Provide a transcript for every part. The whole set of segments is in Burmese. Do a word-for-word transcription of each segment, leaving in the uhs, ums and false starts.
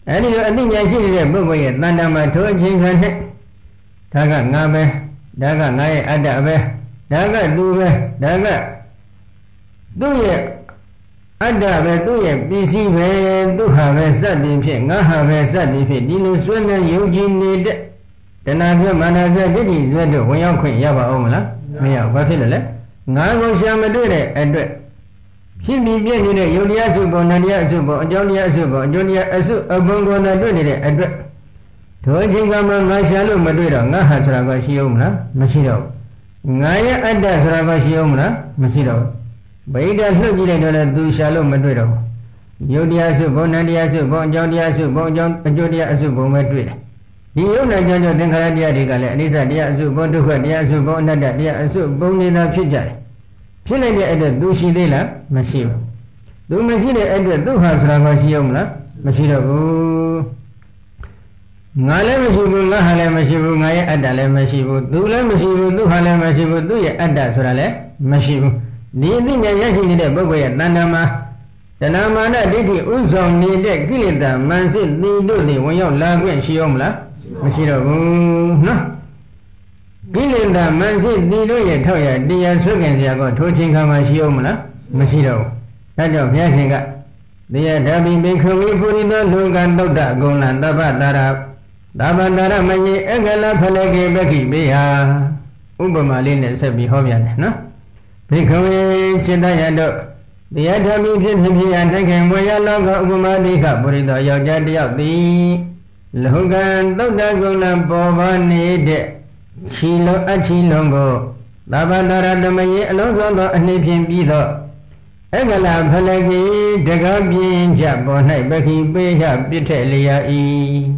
အဲဒီလိုအသိဉာဏ်ရှိတဲ့ပုဂ္ဂိုလ်ရဲ့တဏ္ဍာမှာထိုအချိန်ခါနဲ့ဒါကငါပဲဒါကငါရဲ့အတ္တပဲဒါကသူပဲဒါကသူ့ရဲ့အတ္တပဲသူ့ရဲ့ပစ္စည်းပဲသူဟာပဲစသည်ဖြင့်ငါဟာပဲစသည်ဖြင့်ဒီလိုဆွဲလန်းယုံကြည်နေတဲ့တဏှာပြမာနပြဒိဋ္ဌိဆွဲတို့ဝင်ရောက်ခွင့်ရပါအောင်မလားမရဘူးဘာဖြစ်လို့လဲငါကိုရှာမတွေ့တဲ့အတွက်ဖြစ်ပြီးပြည့်နေတဲ့ယုတ်တရားစုပုံနတရားအစုပုံအကြောင်းတရားအစုပုံအကျိုးတရားအစုအပုံကိုသာတွေ့နေတဲ့အတွက်ထိုအချိန်ကမှငါရှာလို့မတွေ့တော့ငါဟာဆိုတာကရှိအောင်မလားမရှိတော့ဘူးငါရဲ့အတ္တဆိုတာကရှိအောင်မလားမရှိတော့ဘူးဗိဓာလှုပ်ကြည့်လိုက်တော့လည်းသူရှာလို့မတွေ့တော့ဘူးယုတ်တရားစုပုံနတရားစုပုံအကြောင်းတရားစုပုံအကြောင်းအကျိုးတရားအစုပုံပဲတွေ့တယ်ဒီယုတ်နာကြောင့်ကြောင့်သင်္ခါရတရားတွေကလည်းအနိစ္စတရားအစုပုံဒုက္ခတရားအစုပုံအနတ္တတရားအစုပုံနေတာဖြစ်ကြတယ်ဖြစ်လိုက်တဲ့အတွက်သူရှိသေးလားမရှိဘူးသူမရှိတဲ့အတွက်သူဟာဆိုတာကရှိအောင်မလားမရှိတော့ဘူးငါလည်းမရှိဘူးငါဟာလည်းမရှိဘူးငါရဲ့အတ္တလည်းမရှိဘူးသူလည်းမရှိဘူးသူဟာလည်းမရှိဘူးသူရဲ့အတ္တဆိုတာလည်းမရှိဘူးဒီအသိဉာဏ်ရရှိနေတဲ့ပုဂ္ဂိုလ်ရဲ့တဏ္ဍာမှာတဏှာမာနဒိဋ္ဌိဥဆောင်နေတဲ့ကိလေသာမန်စစ်သီတို့တွေဝင်ရောက်လာခွင့်ရှိအောင်မလားမရှိတော့ဘူးနော်ကိလေသာမန်စစ်သီတို့ရဲ့ထောက်ရတရားဆွဲခင်စရာကထိုချိန်ခါမှာရှိအောင်မလားမရှိတော့ဘူးဒါကြောင့်ဘုရားရှင်ကတရားဓာပိဘေခဝေပုရိသောလောကသုတ္တအကုန်လသဗ္ဗတာရသဗ္ဗတာရမယေအကလဖလကေပခိဘေဟာဥပမာလေးနဲ့ဆက်ပြီးဟောပြတယ်နော်ဘေခဝေจิตယတို့တရားဓာပိဖြစ်ဖြစ်ဖြစ်ရနိုင်ခင်ဝေယလောကဥပမာတိခပုရိသောယောက်ျားတစ်ယောက်သည်လောကသုတ္တအကုန်လပေါ်ပါနေတဲ့ခြီလုံးအခြီလုံးကိုသဗ္ဗတာရတမယေအလုံးစုံသောအနှိမ့်ဖြင့်ပြီးသောအကလဖလကေတကားပြင်းကြပေါ်၌ပခိပေးချပြစ်ထက်လျာဤ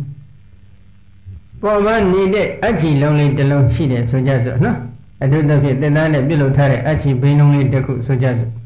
ပေါ်ပါနေတဲ့အခြီလုံးလေးတစ်လုံးရှိတယ်ဆိုကြစို့နော်အထုသဖြင့်တင်သားနဲ့ပြုလုပ်ထားတဲ့အခြီဘိန်းလုံးလေးတစ်ခုဆိုကြစို့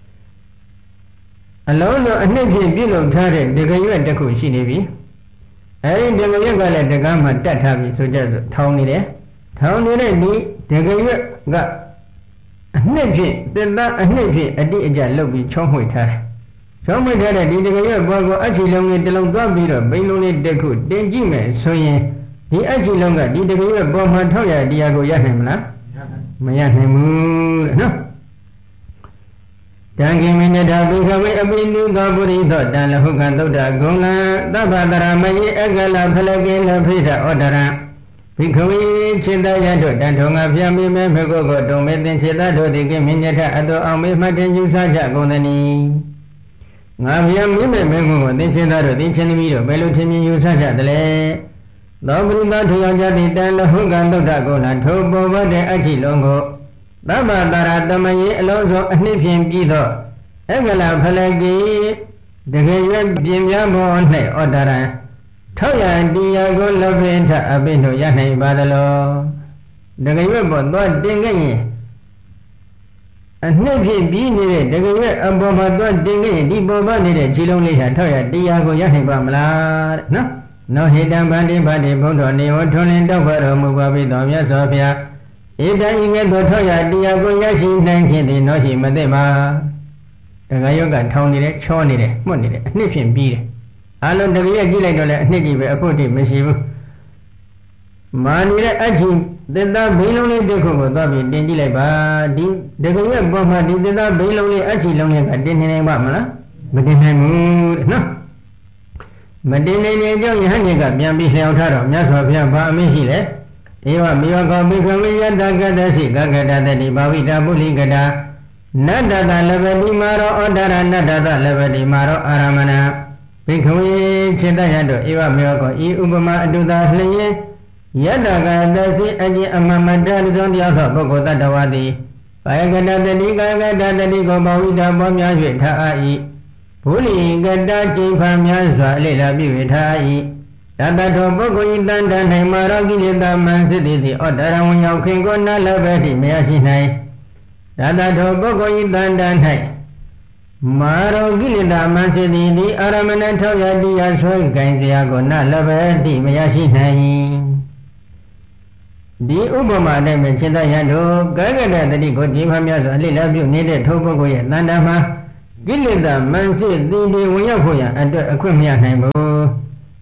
အလုံးစုံအနှိမ့်ဖြင့်ပြုလုပ်ထားတဲ့တကရွက်တစ်ခုရှိနေပြီအဲဒီတကရွက်ကလည်းတကားမှတတ်ထားပြီဆိုကြစို့ထောင်းနေတယ်ထောင်းနေတဲ့ဒီတကရွက်ကအနှစ်ဖြင့်တင်သားအနှစ်ဖြင့်အတိအကျလုပ်ပြီးချောင်းမွေထားတယ်ချောင်းမွေထားတဲ့ဒီတကရွက်ဘောကိုအချီလုံးလေးတစ်လုံးသွားပြီးတော့ဘိန်းလုံးလေးတစ်ခုတင်ကြည့်မယ်ဆိုရင်ဒီအချီလုံးကဒီတကရွက်ပေါ်မှာထောက်ရတရားကိုရနိုင်မလားမရနိုင်ဘူးတဲ့နော်တံခိမိနထာဘိခဝေအပိနိသောပုရိသောတံလဟုကသုတ္တဂုံလံသဗ္ဗတရမယေအကလဖလကေလဖိထဩဒရံဘိခဝေจิตယတို့တန်ထုံငါပြန်မိမဲမေကိုကိုတုံမေသင်จิตတို့သည်ကိမိညထအတောအောင်မေမှတ်တင်ယူဆကြကုန်သနီငါပြန်မိမဲမေကိုကိုသင်จิตတို့သင်ချင်းသမီးတို့ဘယ်လိုထင်မြင်ယူဆကြသလဲသောပုရိသထူယောက်ျားသည်တန်လဟုကသုတ္တဂုံလံထိုပေါ်ပေါ်တဲ့အကြည့်လုံးကိုသဗ္ဗတာရတမယေအလုံးစုံအနှစ်ဖြင့်ပြီးသောအကလဖလကေတကယ်ရွယ်ပြင်းပြပေါ်၌ဩဒရံထောက်ရတရားကိုလဖိထအပိတို့ရနိုင်ပါသလောတကယ်ရွယ်ပေါ်သွားတင်ခဲ့ရင်အနှစ်ဖြင့်ပြီးနေတဲ့တကယ်ရွယ်အပေါ်မှာသွားတင်ခဲ့ရင်ဒီပေါ်ပါနေတဲ့ခြေလုံးလေးဟာထောက်ရတရားကိုရနိုင်ပါမလားတဲ့နော်နောဟိတံဗန္တိဗန္တိဘုဒ္ဓနေဝထွန်းလင်းတောက်ခွတော်မူပါပြီတော်မြတ်စွာဘုရားဧတံဤကဲ့သို့ထောက်ရတရားကိုရရှိနိုင်ခြင်းသည်နောရှိမသိပါတကယ်ရွက်ကထောင်းနေတယ်ချောနေတယ်မှုတ်နေတယ်အနှစ်ဖြင့်ပြီးတယ်အလုံးတကယ်ကြည့်လိုက်တော့လည်းအနှစ်ကြီးပဲအခုတည်းမရှိဘူးမာနေတဲ့အချင်းသစ္စာဘိန်းလုံးလေးတစ်ခုကိုသွားပြီးတင်ကြည့်လိုက်ပါဒီတကယ်ရွက်ပေါ်မှာဒီသစ္စာဘိန်းလုံးလေးအချင်းလုံးလေးကတင်နေနိုင်ပါမလားမတင်နိုင်ဘူးတဲ့နော်မတင်နိုင်တဲ့အကြောင်းယဟန်ကြီးကပြန်ပြီးလျှောက်ထားတော့မြတ်စွာဘုရားဘာအမိရှိလဲဧဝမေဝကောဘိကဝေယတကတသိကကတတတိဘာဝိတာပုလိကတာနတ္တတလဗတိမာရောဩဒရနတ္တတလဗတိမာရောအာရမဏဘိကဝေจิตယတို့ဧဝမေဝကောဤဥပမာအတုသာလျင်ယတကတသိအကျင့်အမမတ္တသုံးတရားသောပုဂ္ဂိုလ်တ attva သည်ဘာယကတတတိကာယကတတတိကိုဘာဝိတာပေါ်များ၍ထား၏ဘုလိကတကျင့်ဖန်များစွာအလေ့လာပြု၍ထား၏တတထောပုဂ္ဂိုလ်ဤတန်တန်၌မာရောကိလေသာမန်စစ်သည်ဩဒရံဝင်ရောက်ခင်ကိုနာလဘတိမရရှိနိုင်တတထောပုဂ္ဂိုလ်ဤတန်တန်၌မာရောကိလေသာမန်စစ်သည်ဒီအာရမဏထောက်ရတရားဆွဲကင်စရာကိုနာလဘတိမရရှိနိုင်ဒီဥပမာနဲ့ပဲจิตယတို့ကာယကတတတိကိုဒီမှများစွာအလေ့လာပြုနေတဲ့ထိုပုဂ္ဂိုလ်ရဲ့တန်တန်မှာကိလေသာမန်စစ်သည်ဒီဝင်ရောက်ဖို့ရန်အတွက်အခွင့်မရနိုင်ဘူး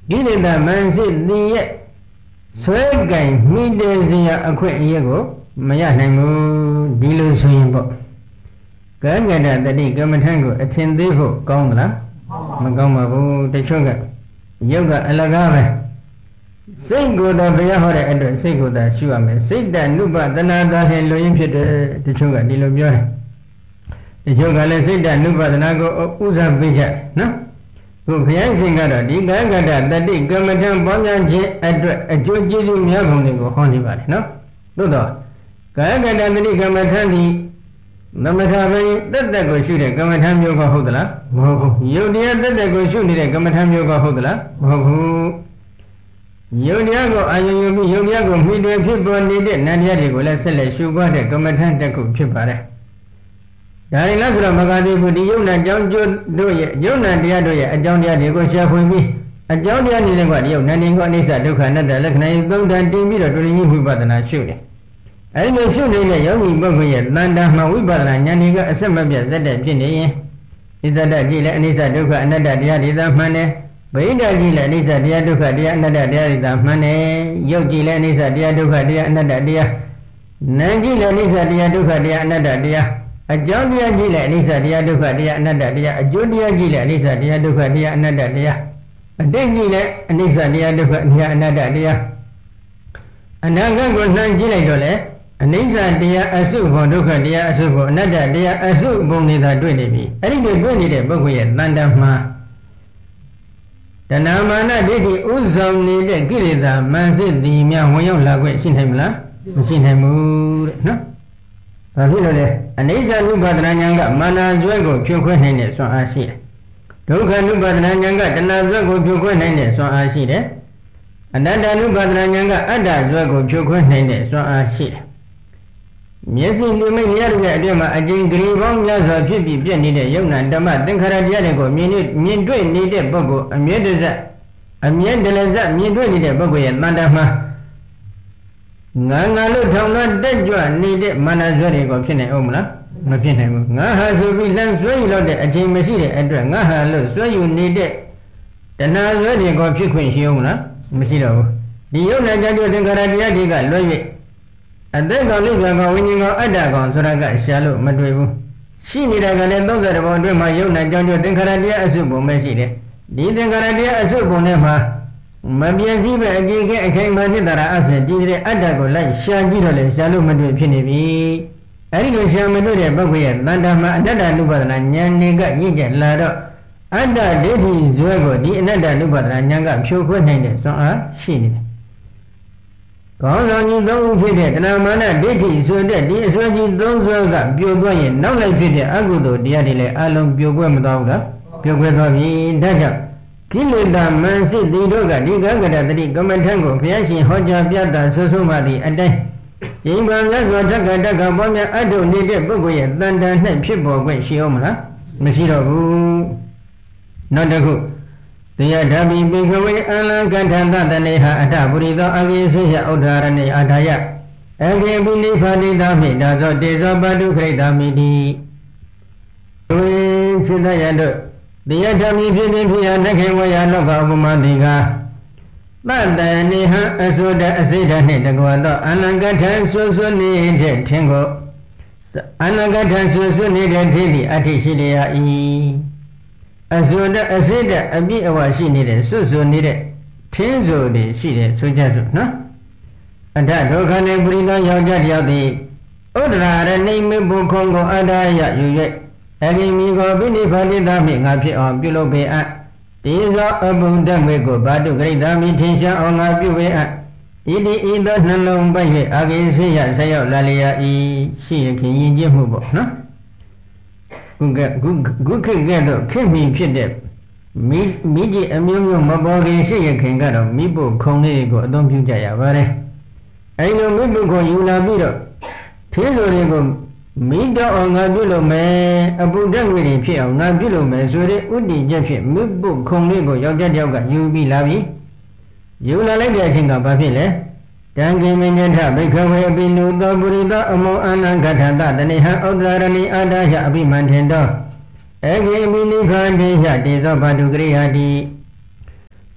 ကိလေသာမန်စစ်သည်ရဲ့ဆွဲကင်မိတဲ့စရာအခွင့်အရေးကိုမရနိုင်ဘူးဒီလိုဆိုရင်ပေါ့ကံကတ္တတတိကမ္မထံကိုအထင်သေးဖို့ကောင်းသလားမကောင်းပါဘူးတချို့ကယုတ်ကအလကားပဲစိတ်ကိုယ်တော်ဘုရားဟောတဲ့အတွက်စိတ်ကိုယ်သာရှုရမယ်စိတ်တနုပဒနာသာဟဲလူရင်းဖြစ်တယ်တချို့ကဒီလိုပြောတယ်တချို့ကလည်းစိတ်တနုပဒနာကိုဥစားပေးကြနော်ခုဘုရားရှင်ကတော့ဒီကံကတ္တတတိကမ္မထံပွားများခြင်းအတွက်အကျိုးကျေးဇူးများပုံတွေကိုဟောနေပါတယ်နော်သို့တော့ကာယကတ္တတတိကမ္မထံဒီသမထပဲတက်တက်ကိုရှုတဲ့ကမ္မထံမျိုးကဟုတ်သလားမဟုတ်ဘူးယုတ်တရားတက်တက်ကိုရှုနေတဲ့ကမ္မထံမျိုးကဟုတ်သလားမဟုတ်ဘူးယုတ်တရားကိုအာရုံယူပြီးယုတ်တရားကိုမှီတွယ်ဖြစ်ပေါ်နေတဲ့နန္တရားတွေကိုလည်းဆက်လက်ရှုပွားတဲ့ကမ္မထံတစ်ခုဖြစ်ပါတယ်ဒါရင်လားဆိုတော့မဂ္ဂတိဘုဒ္ဓယုတ်နာကြောင့်ကျိုးတို့ရဲ့ယုတ်နာတရားတို့ရဲ့အကြောင်းတရားတွေကိုရှာဖွေပြီးအကြောင်းတရားနေတဲ့ကတည်းကနန္ဒီကအနိစ္စဒုက္ခအနတ္တလက္ခဏာသုံးဌာန်တင်ပြီးတော့တွင်ကြီးဝိပဿနာရှုတယ်အဲဒီလိုရှုနေတဲ့ယောဂီပုဂ္ဂိုလ်ရဲ့တန်တာမှဝိပဿနာဉာဏ်တွေကအဆက်မပြတ်သက်တဲ့ဖြစ်နေရင်ဣဇဒကြည့်လဲအနိစ္စဒုက္ခအနတ္တတရားတွေသာမှန်တယ်ဗိဓာကြည့်လဲအနိစ္စတရားဒုက္ခတရားအနတ္တတရားတွေသာမှန်တယ်ယုတ်ကြည့်လဲအနိစ္စတရားဒုက္ခတရားအနတ္တတရားနာမ်ကြည့်လဲအနိစ္စတရားဒုက္ခတရားအနတ္တတရားအကြောင်းတရားကြည့်လဲအနိစ္စတရားဒုက္ခတရားအနတ္တတရားအကျိုးတရားကြည့်လဲအနိစ္စတရားဒုက္ခတရားအနတ္တတရားအတိတ်ကြည့်လဲအနိစ္စတရားဒုက္ခတရားအနတ္တတရားအနာဂတ်ကိုနှံကြည့်လိုက်တော့လေအနိစ္စတရားအစုဘုံဒုက္ခတရားအစုဘုံအနတ္တတရားအစုဘုံနေတာတွေ့နေပြီအဲ့ဒီလိုတွေ့နေတဲ့ပုဂ္ဂိုလ်ရဲ့တန်တမှာတဏမာနဒိဋ္ဌိဥဆောင်နေတဲ့ကိလေသာမန်စစ်သည်များဝင်ရောက်လာခွင့်ရှိနိုင်မလားမရှိနိုင်ဘူးတဲ့နော်ဘာဖြစ်လို့လဲအနိစ္စ ानु ပါဒနာဉာဏ်ကမာနဇွဲကိုဖြိုခွဲနိုင်တဲ့စွမ်းအားရှိတယ်ဒုက္ခ ानु ပါဒနာဉာဏ်ကတဏှာဇွဲကိုဖြိုခွဲနိုင်တဲ့စွမ်းအားရှိတယ်အနတ္တ ानु ပါဒနာဉာဏ်ကအတ္တဇွဲကိုဖြိုခွဲနိုင်တဲ့စွမ်းအားရှိတယ်မျက်စိလူမိတ်ရတဲ့အတွင်းမှာအကျဉ်းဂရီပေါင်းများစွာဖြစ်ပြီးပြည့်နေတဲ့ယုံနာဓမ္မသင်္ခါရတရားတွေကိုမြင်နေမြင်တွေ့နေတဲ့ပုဂ္ဂိုလ်အမြဲတစအမြဲတလည်းစမြင်တွေ့နေတဲ့ပုဂ္ဂိုလ်ရဲ့တန်တမှာငါငါလို့ထောင်တော့တက်ကြွနေတဲ့မာနဇွဲတွေကိုဖြစ်နိုင်အောင်မလားမဖြစ်နိုင်ဘူးငါဟာဆိုပြီးလမ်းဆွဲယူလို့တဲ့အချိန်မရှိတဲ့အတွက်ငါဟာလို့ဆွဲယူနေတဲ့တဏှာဇွဲတွေကိုဖြစ်ခွင့်ရှိအောင်မလားမရှိတော့ဘူးဒီယုံနာကြတဲ့သင်္ခါရတရားတွေကလွဲ၍အသက်ကောင်လိဗ္ဗာန်ကောင်ဝိညာဉ်ကောင်အတ္တကောင်ဆိုတာကရှာလို့မတွေ့ဘူးရှိနေတာကလည်းသုံးဆယ်ဘုံအတွင်းမှာယုံနာကြောင့်သင်္ခါရတရားအစုဘုံပဲရှိတယ်ဒီသင်္ခါရတရားအစုဘုံထဲမှာမပြည့်စည်ပဲအကြည့်ခဲအခိုင်အမာနှစ်သာရအဖြစ်ကြည်တဲ့အတ္တကိုလိုက်ရှာကြည့်တော့လေရှာလို့မတွေ့ဖြစ်နေပြီအဲဒီလိုရှာမတွေ့တဲ့ပုဂ္ဂိုလ်ရဲ့တဏ္ဍာမှာအနတ္တ ानु ပါဒနာဉာဏ်တွေကရင့်ကျက်လာတော့အတ္တဒိဋ္ဌိဇွဲကိုဒီအနတ္တ ानु ပါဒနာဉာဏ်ကဖြိုခွဲနိုင်တဲ့စွမ်းအားရှိနေတယ်ကောင်းဆောင်ကြီးသုံးဦးဖြစ်တဲ့တဏမာနဒိဋ္ဌိဆိုတဲ့ဒီအစွဲကြီးသုံးစွဲကပြိုသွားရင်နောက်လိုက်ဖြစ်တဲ့အကုသိုလ်တရားတွေလည်းအလုံးပြိုကွဲမသွားဘူးလားပြိုကွဲသွားပြီဒါကြောင့်ကိလေသာမန်စစ်သည်တို့ကဒီကံကတ္တတတိကမ္မထံကိုဘုရားရှင်ဟောကြားပြတာဆွဆုံးမှသည့်အတိုင်းကျင့်ပါမြတ်စွာတက္ကတက္ကပွားများအထုနေတဲ့ပုဂ္ဂိုလ်ရဲ့တန်တန်၌ဖြစ်ပေါ်ခွင့်ရှိအောင်မလားမရှိတော့ဘူးနောက်တစ်ခုတရားဓမ္မိပိခဝေအလံကထံသတနေဟာအထပုရိသောအဂိဆေယဥဒ္ဓရဏေအာထာယအဂေပုနိဖာတိတာမိဒါသောတေဇောပတုခိတာမိတိဝိစိတယတို့တရားဓမ္မိဖြစ်ခြင်းဖြစ်ရာနခေဝယလောကဥပမာတိကသတနေဟအဆိုဒအစိဒနှင့်တကွာသောအလံကထံဆွဆွနေတဲ့ထင်ကိုအလံကထံဆွဆွနေတဲ့ထင်သည်အဋ္ဌိရှိလျာ၏အဆိုဒအစိဒအပြည့်အဝရှိနေတဲ့ဆွဆွနေတဲ့ထင်းဆိုတွေရှိတယ်ဆိုကြစို့နော်အထဒုက္ခနေပရိသောယောက်ျားတယောက်သည်ဥဒ္ဒရာရဏိမေဘုခုံကိုအဒါယယူ၍အဂိမိကိုပိဋိဖာတိတာမိငါဖြစ်အောင်ပြုလုပ်ပေအပ်ဒီသောအဘုံတတ်ငွေကိုဘာတုဂရိတာမိထင်ရှားအောင်ငါပြုပေအပ်ဣတိဤသောနှလုံးပိုက်၍အဂိဆေယဆက်ရောက်လာလျာဤရှိရခင်ယဉ်ကျေးမှုပေါ့နော်ခုကခုခုခေတ်ကဲ့သို့ခေတ်မီဖြစ်တဲ့မိမိကြီးအမျိုးမျိုးမပေါ်ခင်ရှိရခင်ကတော့မိဖို့ခုံလေးကိုအသုံးပြုကြရပါတယ်အဲဒီလိုမိဖို့ခုံယူလာပြီးတော့ထေးဆိုတွေကိုမိတော့အောင်ငါပြုလုပ်မယ်အပူဓာတ်ငွေတွေဖြစ်အောင်ငါပြုလုပ်မယ်ဆိုတဲ့ဥတည်ချက်ဖြင့်မိဖို့ခုံလေးကိုယောက်ျားတယောက်ကယူပြီးလာပြီယူလာလိုက်တဲ့အချိန်ကဘာဖြစ်လဲတံကိမညထဘိခဝေအပိနုသောပုရိသောအမောအနံကထတတနေဟံဥဒ္ဒရဏိအာဒါယအပိမန္ထင်တောအဂိမိနိဖန္တိယတေသောဘာတုကရိယာတိဘ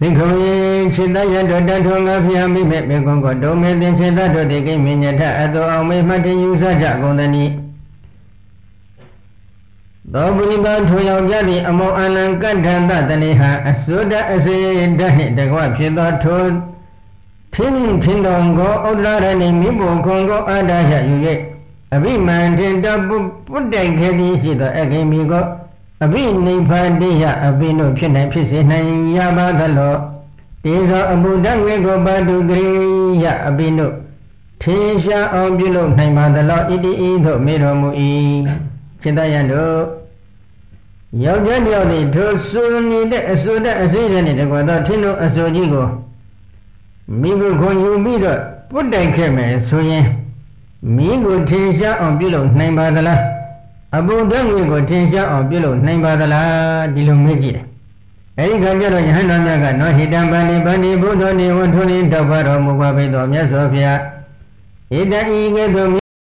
ဘိက္ခဝေစေတယတောတထောငါဖျားမိမဲ့ဘေကွန်ကိုဒုံမေသင်စေတတို့တိကိမညထအတောအောင်မေမှတ်တင်ယူဆကြကုန်သနည်းသောပုရိသထိုယောက်ျားသည်အမောအလံကတ္ထန္တတဏိဟာအစွဒအစေဓာတ်နှင့်တကွဖြစ်သောထိုထင်းထင်းတော်ကိုဥဒ္ဒရဏိမိဘုခွန်ကိုအာဒရယူ၍အဘိမန္တင်တပုပုတ္တိုင်ခေတိရှိသောအဂိမိကိုအဘိနိဗ္ဗာန်တိယအဘိနုဖြစ်နိုင်ဖြစ်စေနိုင်ရပါသလောတေဇောအဘုဒ္ဓငေကိုပါတုဂရိယအဘိနုထင်ရှားအောင်ပြုလုပ်နိုင်ပါသလောဣတိဤသို့မေတော်မူ၏စေတယတို့ယောက်ျားတယောက်သည်ထိုစွန်နေတဲ့အစွတ်အစိမ့်တဲ့တကွာသောထင်းတို့အစွတ်ကြီးကိုမိဘခွန်ယူပြီးတော့ပုတ်တိုင်ခဲ့မယ်ဆိုရင်မိကိုထင်ရှားအောင်ပြုလုပ်နိုင်ပါသလားအဘုဒ္ဓငွေကိုထင်ရှားအောင်ပြုလုပ်နိုင်ပါသလားဒီလိုမေးကြည့်တယ်အဲဒီခါကျတော့ယဟန်တော်မြတ်ကနောဟိတံဗန္တိဗန္တိဘုဒ္ဓနေဝထွန်းနေတောက်ပါတော်မူပါဘိတော်မြတ်စွာဘုရားဣတံဤကဲ့သို့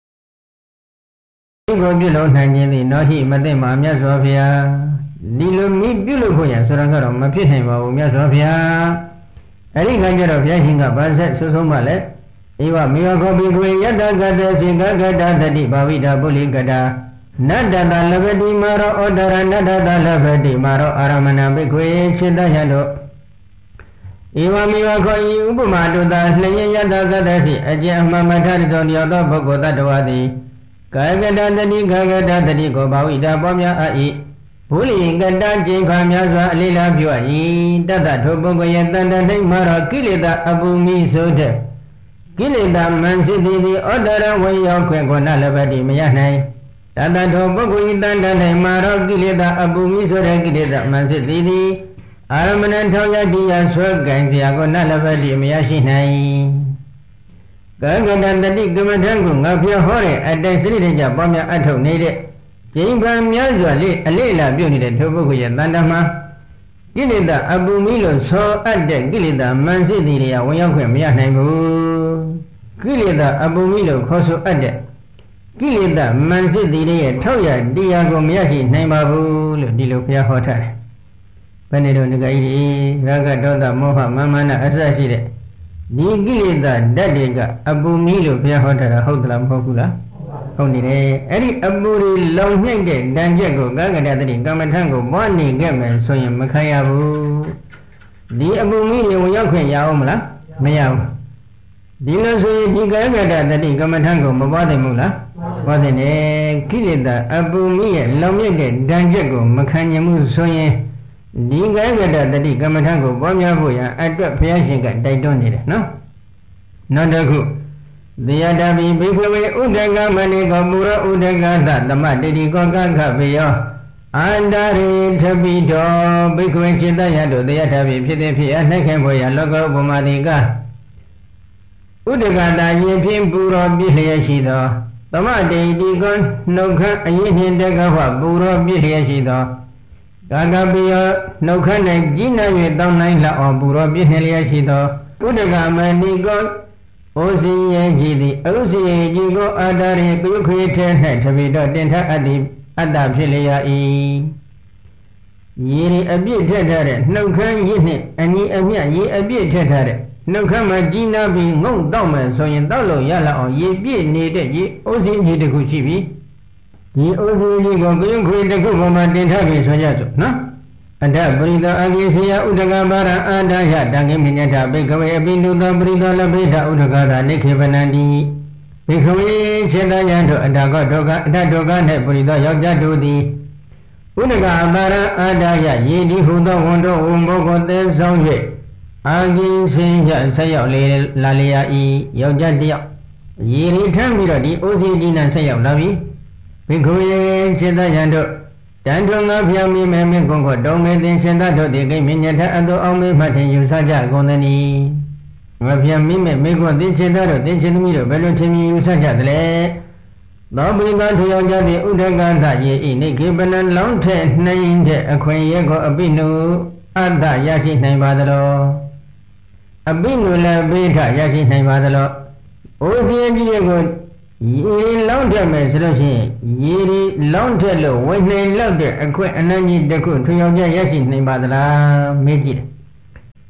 မိကိုပြုလုပ်နိုင်ခြင်းသည်နောဟိမသိမှာမြတ်စွာဘုရားဒီလိုမိပြုလုပ်ဖို့ရဆိုတော့ကတော့မဖြစ်နိုင်ပါဘူးမြတ်စွာဘုရားအဲဒီခါကျတော့ဘုရားရှင်ကဗာဆက်ဆွဆုံးမှလည်းဧဝမေဝခောဘိကွေယတ္တကတစေကကတတတိဘာဝိတာပုလိကတာနတ္တတလဗတိမာရောဩဒရနတ္တတလဗတိမာရောအာရမဏဘိကွေစေတယတို့ဧဝမေဝခောဤဥပမာတုတာလျင်ယတ္တကတစီအကျဉ်အမှန်မှထရသောတရားသောပုဂ္ဂိုလ်တ attva သည်ကာယကတတတိကာယကတတတိကိုဘာဝိတာပေါ်များအ၏ဘုလိကတကျိန်ဖာများစွာအလေးလားပြုအပ်၏တတ္တထိုပုဂ္ဂိုလ်ရဲ့တန်တနှိမရောကိလေသာအပူမိဆိုတဲ့ကိလေသာမန်စစ်သည်သည်ဩဒရဝေရောက်ခွင့်ကိုနလဘတိမရနိုင်တတ္တထိုပုဂ္ဂိုလ်၏တန်တနှိမရောကိလေသာအပူမိဆိုတဲ့ကိလေသာမန်စစ်သည်သည်အာရမဏထောယတိယဆွဲကံပြာကိုနလဘတိမရရှိနိုင်ကာယကတတတိကမ္မထံကိုငါပြောဟောတဲ့အတိုင်းစနစ်တကျပေါင်းများအထုတ်နေတဲ့ကျိန်ဖန်များစွာလေးအလေးလာပြုတ်နေတဲ့ထိုပုဂ္ဂိုလ်ရဲ့တန်တမှာကိလေသာအပူမိလို့ဆောအပ်တဲ့ကိလေသာမန်စစ်သည်တွေကဝင်ရောက်ခွင့်မရနိုင်ဘူးကိလေသာအပူမိလို့ခေါ်ဆိုအပ်တဲ့ကိလေသာမန်စစ်သည်တွေရဲ့ထောက်ရတရားကိုမရရှိနိုင်ပါဘူးလို့ဒီလိုဘုရားဟောထားတယ်ဘယ်နဲ့တော့ငကကြီးတွေရာဂဒေါသမောဟမာမနာအစရှိတဲ့ဒီကိလေသာဓာတ်တွေကအပူမိလို့ဘုရားဟောထားတာဟုတ်သလားမဟုတ်ဘူးလားဟုတ်နေတယ်အဲ့ဒီအပူတွေလောင်နှိမ့်တဲ့တန်ချက်ကိုကာကတတတိကမ္မထံကိုပွားနေခဲ့မယ်ဆိုရင်မခံရဘူးဒီအပူမိတွေဝင်ရောက်ခွင့်ရအောင်မလားမရဘူးဒီလိုဆိုရင်ဒီကာကတတတိကမ္မထံကိုမပွားနိုင်ဘူးလားပွားနိုင်တယ်ကိလေသာအပူမိရဲ့လောင်မြင့်တဲ့တန်ချက်ကိုမခံနိုင်ဘူးဆိုရင်ဒီကာယကတတတိကမ္မထံကိုပွားများဖို့ရအတွက်ဘုရားရှင်ကတိုက်တွန်းနေတယ်နော်နောက်တစ်ခုသေယတာပိဘိက္ခဝေဥဒကမဏိကောမူရဥဒကသသမတိတိကောကခဘေယောအန္တရိထပိတောဘိက္ခဝေจิตယတို့သေယတာပိဖြစ်တဲ့ဖြစ်အနှိုက်ခင်ဖို့ရလောကဥပမာတိကဥဒကတာယင်ဖြင့်ပူရောပြည့်လျက်ရှိသောသမတိတိကောနှုတ်ခမ်းအရင်နှင့်တကဟပူရောပြည့်လျက်ရှိသောကာကပိယောနှုတ်ခမ်း၌ကြီးနာ၍တောင်းနိုင်လောက်အောင်ပူရောပြည့်နှလျက်ရှိသောဥဒကမဏိကောဩစီယေကြီးသည်အရုစီယေကြီးကိုအာတာရေပြုခွေထဲ၌တပိတော့တင်ထအတ္တိအတ္တဖြစ်လျာ၏ရေရီအပြည့်ထက်ထားတဲ့နှုတ်ခမ်းရည်နှင့်အနီအမြရေအပြည့်ထက်ထားတဲ့နှုတ်ခမ်းမှာကြီးနာပြီးငုံတောက်မယ်ဆိုရင်တောက်လို့ရလောက်အောင်ရေပြည့်နေတဲ့ရေဩစီကြီးတစ်ခုရှိပြီဒီဩစီကြီးကိုပြုခွေတစ်ခုပေါ်မှာတင်ထပြီးဆိုကြစို့နော်အတ္တပရိသောအကိစေယဥဒကပါရအာဒယတံကိမညထဘိက္ခဝေအပိနုသောပရိသောလဘိဒဥဒကသာနိခေပနန္တိဘိက္ခဝေစေတယံတို့အတ္တကောဒုက္ခအတ္တဒုက္ခနှင့်ပရိသောယောက်ျားတို့သည်ဥဒကပါရအာဒယယေတိဟုသောဝန်တို့ဝန်ဘောကိုသင်ဆောင်၍အာကိစေယဆက်ရောက်လေလာလျာဤယောက်ျားတယောက်ယေရီထမ်းပြီးတော့ဒီဩစီဒီနဆက်ရောက်လာပြီဘိက္ခဝေစေတယံတို့တန်ထွန်ငါဖျားမိမဲမင်းကုန်းကိုတုံးမေတင်ရှင်သာတို့ဒီကိမညထအတုအောင်မေမှထင်ယူဆကြကုန်သနည်းငါဖျားမိမဲမေကွန်းတင်ရှင်သာတို့တင်ရှင်သမီးတို့ဘယ်လိုထင်မြင်ယူဆကြသလဲသောပိသထူယောက်ျားသည်ဥဒကသယေဤနိခေပနံလောင်းထဲနှိမ့်တဲ့အခွင့်ရဲကိုအပိနုအတ္တရရှိနိုင်ပါသလောအပိနုလည်းပိဋကရရှိနိုင်ပါသလောဩစီယကြီးကိုရေလောင်းထက်မယ်ဆိုလို့ရှိရင်ရေဒီလောင်းထက်လို့ဝင်နေလောက်တဲ့အခွင့်အနံ့ကြီးတစ်ခုထွေအောင်ကြရရှိနိုင်ပါသလားမေးကြည့်တယ်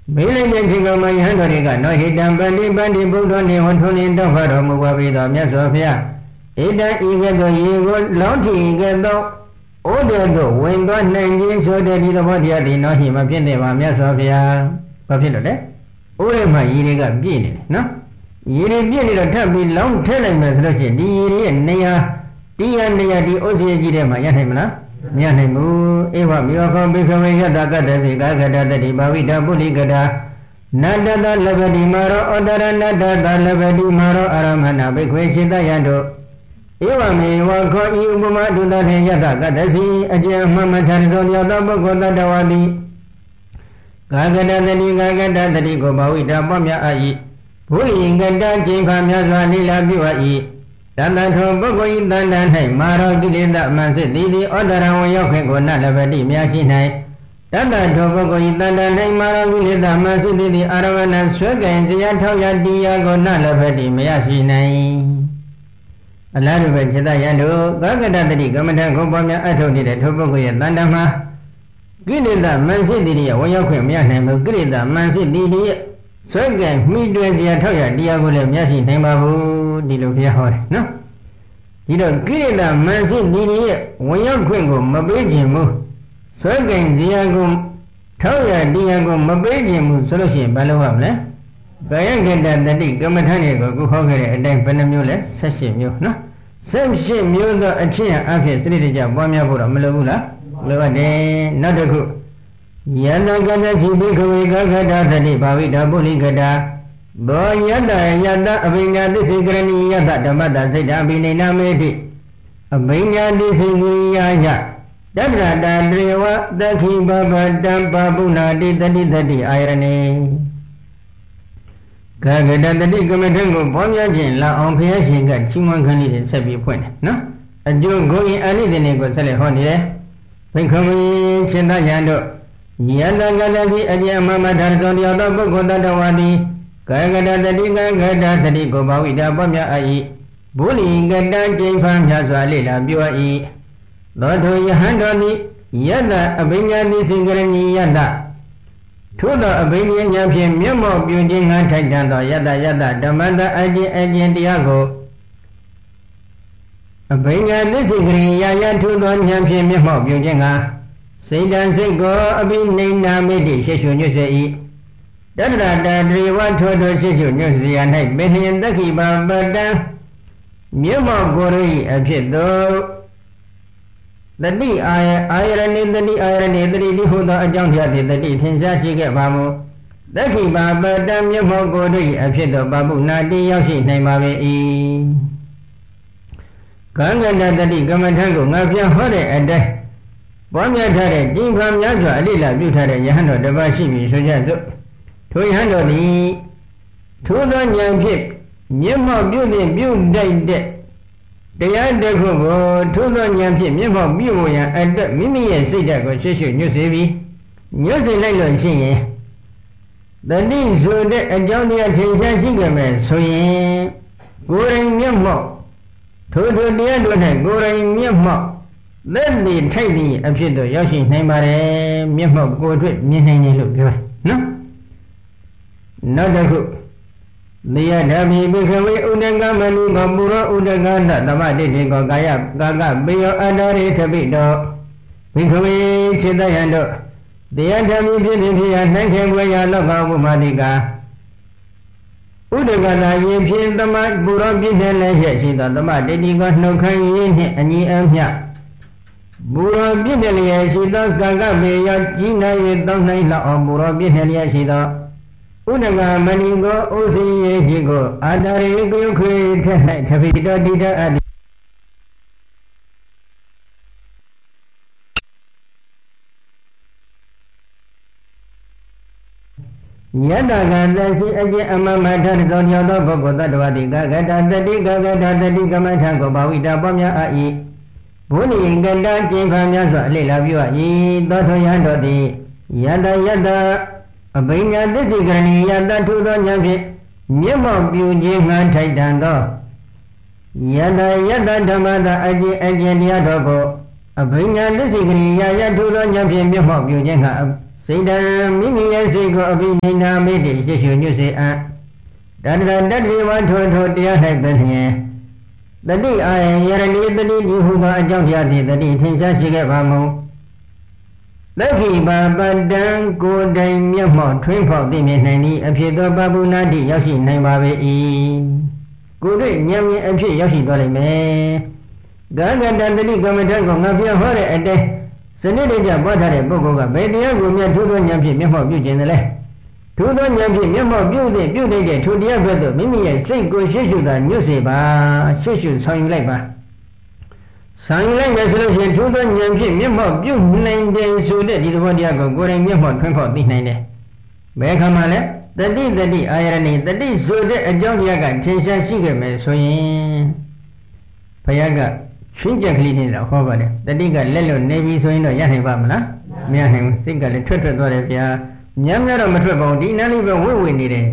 မေးလိုက်တဲ့ဒီကောင်မယဟန်တော်တွေကနောဟိတံပန္တိပန္တိဘုဒ္ဓနေဝထုံနေတောက်ဖတော်မူပါပြီတော်မြတ်စွာဘုရားဣတံဤကဲ့သို့ရေကိုလောင်းထီကဲ့သို့ဩဒေသို့ဝင်သွားနိုင်ခြင်းဆိုတဲ့ဒီသဘောတရားဒီနောဟိမဖြစ်နေပါမြတ်စွာဘုရားဘာဖြစ်လို့လဲဩရဲမှာရေတွေကပြည့်နေတယ်နော်ရေတွေပြည့်နေတော့ထပ်ပြီးလောင်းထည့်လိုက်မယ်ဆိုလို့ရှိရင်ဒီရေတွေရဲ့နေရာတရားနေရာဒီဩဇေကြီးထဲမှာရနိုင်မလားမရနိုင်ဘူးဧဝမေဝခောဘိခဝေယတကတ္တစေကာကတတတိဘာဝိတပုလိကတာနတ္တတလဘတိမာရောဩတရနတ္တတလဘတိမာရောအာရမဏဘိခွေခြေတယံတို့ဧဝမေဝခောဤဥပမာဒုတထေယတကတ္တစီအကျဉ်မှမထရသောလျောသောပုဂ္ဂိုလ်တတ္တဝါတိကာကတတတိကာကတတတိကိုဘာဝိတပွားများအာ၏ဘုရိကတကျိန်ဖာများစွာလိလာပြုအပ်၏တတ္တထုပုဂ္ဂိုလ်ဤတန်တန်၌မာရောကိလေသာမန်စစ်တိတိဩတရံဝရောက်ခွင့်ကိုနလဘတိများရှိ၌တတ္တထုပုဂ္ဂိုလ်ဤတန်တန်၌မာရောကိလေသာမန်စစ်တိတိအာရဝဏဆွဲကံတရားထောက်ရတရားကိုနလဘတိမရရှိနိုင်အလားတူပဲခြေတယံတို့ကာကတတတိကမ္မထကိုပွားများအထုတ်နေတဲ့ထုပုဂ္ဂိုလ်ရဲ့တန်တန်မှာကိလေသာမန်စစ်တိတိရဲ့ဝရောက်ခွင့်မရနိုင်ဘူးကိလေသာမန်စစ်တိတိရဲ့ဆွဲကံမိတွေ့တရားထောက်ရတရားကိုလည်းမရရှိနိုင်ပါဘူးဒီလိုဘုရားဟောတယ်နော်ဒီတော့ကိရိတာမန်စိဒီဒီရဲ့ဝင်ရောက်ခွင့်ကိုမပေးခြင်းဘူးဆွဲကင်တရားကိုထောက်ရတရားကိုမပေးခြင်းဘူးဆိုလို့ရှိရင်ဘာလုပ်ရမလဲကာယကတတတိကမ္မထန်တွေကိုခုဟောခဲ့တဲ့အတိုင်းဘယ်နှမျိုးလဲ၁၈မျိုးနော်၁၈မျိုးသောအချင်းအဖြစ်စရိတ္တကြပွားများဖို့တော့မလိုဘူးလားလိုပါတယ်နောက်တစ်ခုယတကတစီဘိခဝေကခတာတတိဘာဝိတာပုလိကတာဘောယတယတအဘိညာသစ္စေကရဏီယတဓမ္မတစိတ်တအဘိနိနာမေတိအဘိညာသစ္စေကိယာယတတ္တရတတေဝသက္ခိဘဘတံပပုနာတိတတိတတိအာယရဏေကာကတတတိကမ္မထံကိုပေါ်များခြင်းလာအောင်ဘုရားရှင်ကချီးမွမ်းခန်းလေးတွေဆက်ပြီးဖွင့်တယ်နော်အကျိုးကိုရင်အနိသနေကိုဆက်လက်ဟောနေတယ်ဘိက္ခဝေရှင်သယံတို့ယတကတတိအကျမမထာသောတရားသောပုဂ္ဂိုလ်တတဝါတိကာကတတတိကာကတတတိကိုဘာဝိတာပွားများအ၏ဘုလိကတကျိန်ဖန်မြတ်စွာလေ့လာပြော၏သောထိုယဟန်တော်သည်ယတအဘိညာတိစိကရဏီယတထို့သောအဘိညာဉာဏ်ဖြင့်မျက်မှောက်ပြုခြင်းငါထိုက်တန်သောယတယတဓမ္မတအကျင့်အကျင့်တရားကိုအဘိညာသစ္စေကရိယာယထို့သောဉာဏ်ဖြင့်မျက်မှောက်ပြုခြင်းငါစိတ်တံစိတ်ကိုအဘိနိနာမိတိရှေရှုညွတ်စေ၏တတ္တရတတေဝထိုထိုရှေရှုညွတ်စေရ၌ပေနှင်တက္ခိပါပတံမျက်မှောက်ကိုယ်၏အဖြစ်သို့တတိအာယအာယရဏိတတိအာယရဏိတတိဒီဟုသောအကြောင်းတရားသည်တတိထင်ရှားရှိခဲ့ပါမူတက္ခိပါပတံမျက်မှောက်ကိုယ်၏အဖြစ်သို့ပပုနာတိရောက်ရှိနိုင်ပါပေ၏ကာကတတတိကမ္မထံကိုငါပြန်ဟောတဲ့အတိုင်းပွားများထားတဲ့ကျင့်ဖန်များစွာအလိလာပြုထားတဲ့ယဟန်တော်တစ်ပါးရှိပြီဆိုကြစို့ထိုယဟန်တော်သည်ထိုသောဉာဏ်ဖြင့်မျက်မှောက်ပြုသည်ပြုတိုက်တဲ့တရားတစ်ခုကိုထိုသောဉာဏ်ဖြင့်မျက်မှောက်ပြုရန်အတွက်မိမိရဲ့စိတ်ဓာတ်ကိုရှေ့ရှုညွတ်စေပြီးညွတ်စေလိုက်လို့ရှိရင်တတိဆိုတဲ့အကြောင်းတရားထင်ရှားရှိကြမယ်ဆိုရင်ကိုယ်တိုင်မျက်မှောက်ထိုထိုတရားတို့၌ကိုယ်တိုင်မျက်မှောက်သက်တည်ထိုက်သည့်အဖြစ်သို့ရောက်ရှိနိုင်ပါတယ်မျက်မှောက်ကိုယ်တွေ့မြင်နိုင်တယ်လို့ပြောတယ်နော်နောက်တစ်ခုသေယဓမ္မိဘိခဝေဥဒကမဏိကောပုရောဥဒကသသမတိတိကောကာယကာကပေယောအတ္တရိထပိတောဘိခဝေခြေတယံတို့သေယဓမ္မိဖြစ်သည်ဖြစ်ရာနှိုင်းခင်ဝေယလောကဥပမာတိကာဥဒကသာယင်ဖြင့်သမပုရောပြည့်တဲ့လည်းရှိသောသမတိတိကောနှုတ်ခမ်းရင်းနှင့်အညီအမျှဘူရောပြည့်တဲ့လျက်ရှိသောကာကပေယောကြီးနိုင်၍တောင်းနိုင်လောက်အောင်ဘူရောပြည့်တဲ့လျက်ရှိသောဥဒကမဏိကိုဥစီယေရှိကိုအာတရိကုခွေထက်၌ထပိတောတိတအတ္တိယတကသစီအကျင့်အမမထသောညောသောပုဂ္ဂိုလ်တ attva တိကာကတတတိကာကတတတိကမထကိုဘာဝိတာပွားများအ၏ဘုနိကတကျင့်ဖန်များစွာအလေလာပြုအ၏သောထိုယံတော်သည်ယတယတအဘိညာသစ္စေကရဏီယတထုသောဉာဏ်ဖြင့်မျက်မှောက်ပြုခြင်းငါထိုက်တန်သောယတယတဓမ္မတာအကျင့်အကျင့်တရားတော်ကိုအဘိညာသစ္စေကရဏီယယထုသောဉာဏ်ဖြင့်မျက်မှောက်ပြုခြင်းငါစိတ်တံမိမိရဲ့စိတ်ကိုအဘိနိနာမေတ္တိရှေရှုညွတ်စေအပ်တတ္တတတ္တိဝါထိုထိုတရား၌ပင်လျင်တတိအာယယရဏီတတိဒီဟုသောအကြောင်းပြသည်တတိထင်ရှားရှိခဲ့ပါမူသက္ခိပါပတ္တံကိုယ်တိုင်မျက်မှောက်ထွင်းဖောက်သိမြင်နိုင်သည့်အဖြစ်သောပပုနာတိရောက်ရှိနိုင်ပါပေ၏ကိုယ်တွေ့ဉာဏ်မြင်အဖြစ်ရောက်ရှိသွားလိမ့်မယ်ဂဂတတတိကမ္မထကိုငါပြဟောတဲ့အတိုင်းစနစ်တကျပွားထားတဲ့ပုဂ္ဂိုလ်ကဘယ်တရားကိုမြတ်ထူးသောဉာဏ်ဖြင့်မျက်မှောက်ပြုခြင်းလဲထူးသောဉာဏ်ဖြင့်မျက်မှောက်ပြုတဲ့ပြုတဲ့ထိုတရားဘက်သို့မိမိရဲ့စိတ်ကိုရှေ့ရှုတာညွတ်စေပါရှေ့ရှုဆောင်ယူလိုက်ပါဆောင်ယူလိုက်မယ်ဆိုလို့ရှိရင်ထူးသောဉာဏ်ဖြင့်မျက်မှောက်ပြုနိုင်တယ်ဆိုတဲ့ဒီသဘောတရားကိုကိုယ်တိုင်မျက်မှောက်ထွန်းဖောက်သိနိုင်တယ်ဘယ်ခါမှလဲတတိတတိအာယရဏိတတိဆိုတဲ့အကြောင်းတရားကထင်ရှားရှိခဲ့မယ်ဆိုရင်ဘုရားကရှင်းကြက်ကလေးနဲ့တော့ဟောပါတယ်တတိကလက်လွတ်နေပြီဆိုရင်တော့ရနိုင်ပါမလားမရနိုင်ဘူးစိတ်ကလည်းထွက်ထွက်သွားတယ်ဗျာညံ့ညံ့တော့မထွက်ပါဘူးဒီနားလေးပဲဝိဝိနေတယ်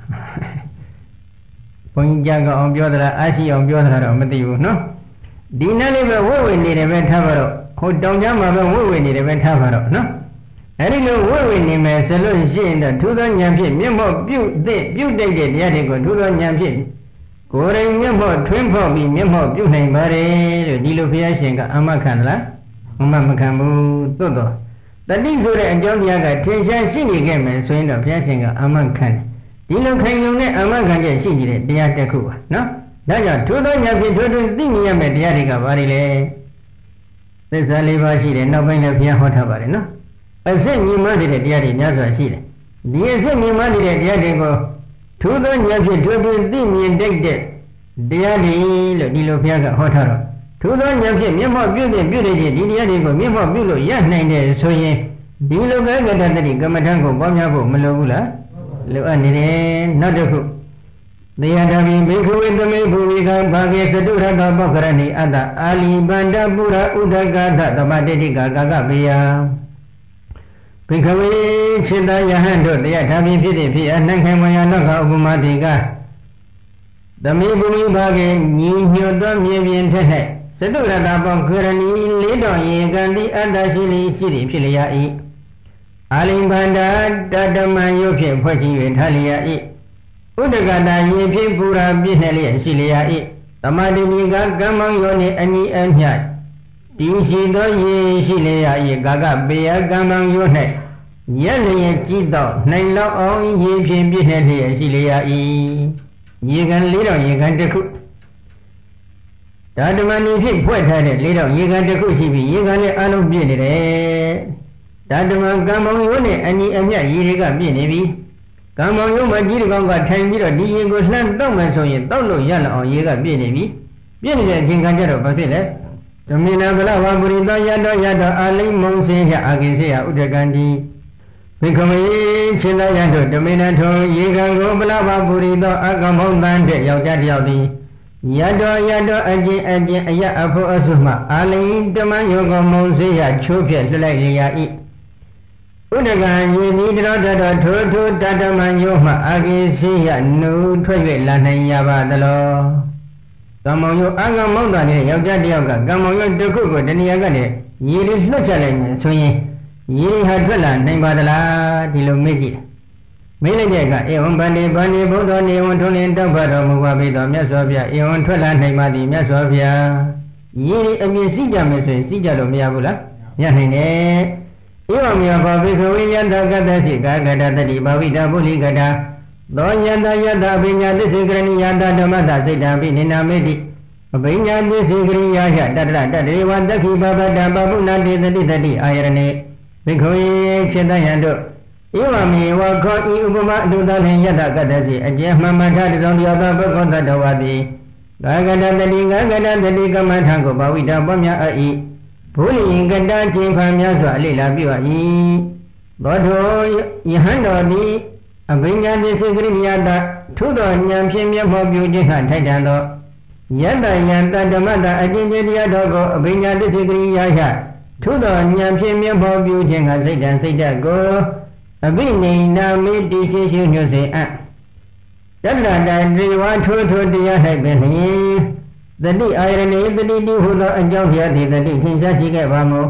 ဘုန်းကြီးကြကအောင်ပြောသလားအားရှိအောင်ပြောသလားတော့မသိဘူးနော်ဒီနားလေးပဲဝိဝိနေတယ်ပဲထားပါတော့ဟိုတောင်ကြားမှာပဲဝိဝိနေတယ်ပဲထားပါတော့နော်အဲ့ဒီလိုဝိဝိနေမယ်ဆိုလို့ရှိရင်တော့ထူးသောဉာဏ်ဖြင့်မျက်မှောက်ပြုသည့်ပြုတ်တိုက်တဲ့တရားတွေကိုထူးသောဉာဏ်ဖြင့်ကိုယ်တိုင်မျက်မှောက်ထွင်းဖောက်ပြီးမျက်မှောက်ပြုနိုင်ပါတယ်လို့ဒီလိုဘုရားရှင်ကအမခံလားအမမခံဘူးသို့တော့တတိဆိုတဲ့အကြောင်းတရားကထင်ရှားရှိနေခဲ့မယ်ဆိုရင်တော့ဘုရားရှင်ကအမခံတယ်ဒီလိုခိုင်လုံတဲ့အမခံချက်ရှိနေတဲ့တရားတစ်ခုပါနော်ဒါကြောင့်ထူးသောဉာဏ်ဖြင့်ထွန်းထွန်းသိမြင်ရမယ့်တရားတွေကဘာတွေလဲသစ္စာလေးပါးရှိတယ်နောက်ပိုင်းလည်းဘုရားဟောထားပါတယ်နော်အစစ်မြင်မှတဲ့တရားတွေများစွာရှိတယ်ဒီအစစ်မြင်မှတဲ့တရားတွေကိုထူးသောဉာဏ်ဖြင့်ထွန်းထွန်းသိမြင်တတ်တဲ့တရားတွေလို့ဒီလိုဘုရားကဟောထားတော့ထူးသောဉာဏ်ဖြင့်မျက်မှောက်ပြုတဲ့ပြုတဲ့ဒီတရားတွေကိုမျက်မှောက်ပြုလို့ရနိုင်တယ်ဆိုရင်ဒီလိုကကတတတိကမ္မထံကိုပွားများဖို့မလိုဘူးလားလိုအပ်နေတယ်နောက်တစ်ခုသေယတပိဘေခဝေသမေဘူဝိကဘာဂေသတုရတပောက္ခရဏိအတ္တအာလီပန္တပုရဥဒကသသမတိတိကကာကပေယဘေခဝေခြေတယဟန်တို့သေယတပိဖြစ်တဲ့ဖြစ်အနှံ့ခံမယနောကဥပမာတိကသမေဘူဝိဘာဂေညီညွတ်သောမြေပြင်ထက်၌သတုရတပောက္ခရဏိလေးတော်ရေကန်တိအတ္တရှိလိရှိသည်ဖြစ်လျာ၏အာလိပန္တတတမယုဖြင့်ဖွဲ့ကြည့်၍ထားလျာ၏ဥဒကတာရေဖြင့်ပူရာပြည့်နှက်လျက်ရှိလျာ၏သမာတိတိကကမ္မယောနှင့်အညီအမျှတည်ရှိသောရေရှိလျာ၏ကာကပေယကမ္မယော၌ရက်လျက်ကြည့်တော့နိုင်လောက်အောင်ရေဖြင့်ပြည့်နှက်လျက်ရှိလျာ၏ရေကန်လေးတော်ရေကန်တစ်ခုဒါဓမ္မဏီဖြင့်ဖွဲ့ထားတဲ့လေးတော်ရေကန်တစ်ခုရှိပြီးရေကန်လည်းအလုံးပြည့်နေတယ်ဒါဓမ္မကမ္မယောနဲ့အညီအမျှရေတွေကပြည့်နေပြီကံမောင်ရုံးမကြီးတကောင်ကထိုင်ပြီးတော့ဒီရေကိုလှမ်းတောက်မယ်ဆိုရင်တောက်လို့ရလောက်အောင်ရေကပြည့်နေပြီပြည့်နေတဲ့အချိန်ခါကျတော့ဘာဖြစ်လဲဓမေနဗလဝပုရိသောယတောယတောအာလိမုံစေယအာကိစေယဥဒကန္တိဘိက္ခမေရှင်သာယတို့ဓမေနထောရေကံကိုဗလဝပုရိသောအကမောင်တန်တဲ့ယောက်ျားတစ်ယောက်သည်ယတောယတောအကျင့်အကျင့်အယအဖို့အဆုမှအာလိတမယောကမုံစေယချိုးဖြက်လွှတ်လိုက်လျာ၏ဥဒကံယေတိတရောတတော်ထိုးထိုးတတမယောမှအာကိစေယနုထွက်၍လာနိုင်ရပါသလောကမ္မောယောအာကမောင်းတာတဲ့ယောက်ျားတစ်ယောက်ကကမ္မောယောတစ်ခုကိုတဏှာကနေရေတွေလွှတ်ချလိုက်မယ်ဆိုရင်ရေဟာထွက်လာနိုင်ပါသလားဒီလိုမေးကြည့်မေးလိုက်တဲ့အခါဧဝံဗန္တိဗန္တိဘုဒ္ဓနေဝံထုံးလင်းတောက်ဖတ်တော်မူပါပေသောမြတ်စွာဘုရားဧဝံထွက်လာနိုင်ပါသည်မြတ်စွာဘုရားရေအမြင်စိကြမယ်ဆိုရင်စိကြလို့မရဘူးလားရနိုင်တယ်ဧဝံမြေဘောဘိခဝေယတကတ္တစီကာကတတတိဘာဝိတပုလိကတာသောယတယတအဘိညာသစ္စေကရဏိယတဓမ္မတစိတ်တံပိနိနာမေတိအဘိညာသစ္စေကရိယာယတတ္တတတေဝတက္ခိဘဗတပပုဏ္ဏတေတတိတတိအာယရဏေဘိခဝေခြေတယံတို့ဧဝံမြေဝခောဤဥပမအတုတလင်ယတကတ္တစီအကျဉ်မှမထတဇောတယောသောပုဂ္ဂောတတဝတိကာကတတတိကာကတတတိကမ္မထံကိုဘာဝိတပွားများအ၏ဘုလိင်ကတခြင်းဖန်များစွာအလိလာပြု၏သောထိုယဟန်တော်သည်အဘိညာတိစေကရိယတထုသောဉာဏ်ဖြင့်မျက်မှောက်ပြုခြင်းဟထိုက်တန်သောယတယံတဓမ္မတအကျဉ်းတရားတော်ကိုအဘိညာတိစေကရိယယထုသောဉာဏ်ဖြင့်မျက်မှောက်ပြုခြင်းကစိတ်တံစိတ်တကိုအဘိနိနာမေတိရှိရှိညွတ်စေအပ်တတ္တတတေဝထိုးထိုးတရား၌ပင်လျင်တတိအာယရဏေတတိတိဟုသောအကြောင်းဖြင့်ဒီတတိထင်ရှားရှိခဲ့ပါမူ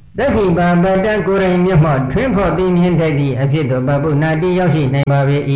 တက္ခိပါပတ္တကိုယ်တိုင်မျက်မှောက်ထွင်းဖော်သိမြင်တတ်သည့်အဖြစ်သောဗဗုနာတိရောက်ရှိနိုင်ပါ၏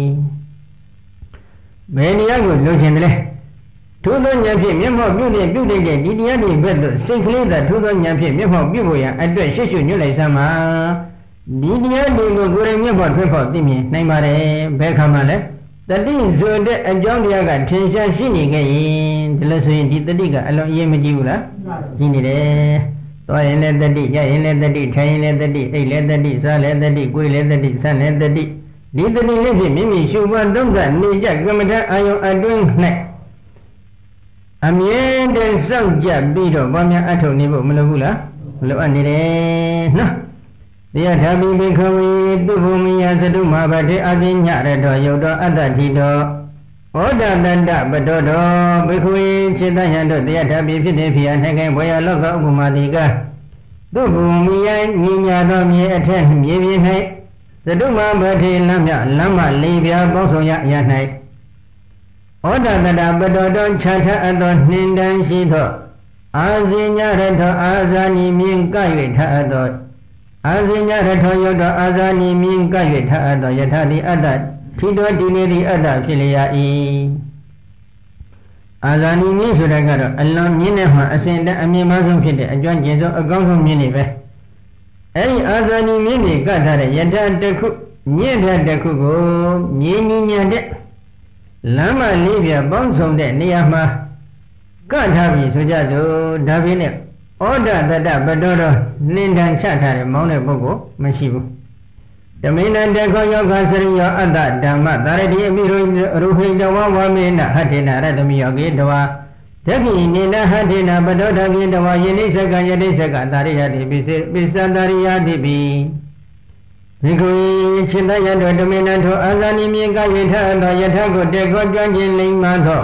ဘယ်တရားကိုလိုချင်တယ်လဲထိုသောဉာဏ်ဖြင့်မျက်မှောက်ပြုတဲ့ပြုတဲ့ဒီတရားတွေဘက်သို့စိတ်ကလေးသာထိုသောဉာဏ်ဖြင့်မျက်မှောက်ပြုဖို့ရန်အတွက်ရှေ့ရှုညွှန်လိုက်စမ်းပါဒီတရားတွေကိုကိုယ်တိုင်မျက်မှောက်ထွင်းဖော်သိမြင်နိုင်ပါတယ်ဘယ်ခါမှလဲတတိဆိုတဲ့အကြောင်းတရားကထင်ရှားရှိနေခဲ့ရင်ဒီလိုဆိုရင်ဒီတတိကအလွန်အရေးမကြီးဘူးလားကြီးနေတယ်သွားရင်လည်းတတိကြရင်လည်းတတိထိုင်ရင်လည်းတတိအိတ်လည်းတတိစားလည်းတတိကိုယ်လည်းတတိဆန်းလည်းတတိဒီတတိလေးဖြင့်မိမိရှုပွားသုံးသပ်နေကြကမ္မဋ္ဌာန်းအာယုံအတွင်း၌အမြဲတမ်းစောင့်ကြပြီးတော့ဘာများအထုတ်နေဖို့မလိုဘူးလားမလိုအပ်နေတယ်နော်တရားထာပိပိခဝေသူဘုံမိယသတုမဘာတေအသိညရတောယုတ်တော်အတ္တတိတော်ဩဒတတ္တပတောတော်ဘိခဝေစေတယံတို့တရားထာပိဖြစ်တဲ့ဖြစ်ရ၌ကဲဘွေရလောကဥပမာတိကသူဘုံမိယညီညာတော်မြေအထက်မြေပြင်၌သတုမဘာတေလမ်းမြလမ်းမလေးပြပေါင်းဆောင်ရရ၌ဩဒတတပတောတော်ခြားထအပ်သောနှင်တန်းရှိသောအာဇိညရတောအာဇာနိမြင်က၍ထအပ်သောအာဇိညရထောယုတ်တော်အာဇာနိမြင်က၍ထအပ်သောယထာတိအတ္တထီတော်ဒီနေသည့်အတ္တဖြစ်လျာ၏အာဇာနိမြင်ဆိုတာကတော့အလွန်မြင့်တဲ့မှာအစဉ်တည်းအမြင့်မဆုံးဖြစ်တဲ့အကျွမ်းကျင်ဆုံးအကောင်းဆုံးမြင့်နေပဲအဲဒီအာဇာနိမြင်နေကထားတဲ့ယထာတစ်ခုမြင့်တဲ့တစ်ခုကိုမြင်ညီညာတဲ့လမ်းမလေးပြပေါင်းစုံတဲ့နေရာမှာကထားပြီဆိုကြစို့ဒါဖြင့်ဩဒတတပတောတော်နှင်တန်ချထားတဲ့မောင်းတဲ့ပုဂ္ဂိုလ်မရှိဘူးဓမိဏတေခောယောဂစရိယောအတ္တဓမ္မသာရတိအမိရုရုဟိတဝဝမေနဟထေနရတမိယောကေတဝဒက္ခိနိနဟထေနပတောထကေတဝယေနိစကယတိစကသာရိယတိပိစေပိစတာရိယတိပိဘိက္ခုခြေတယတောဓမိဏထောအာဇာနိမြေကယေထသောယထကိုတေခောကျွမ်းကျင်လိမ္မာသော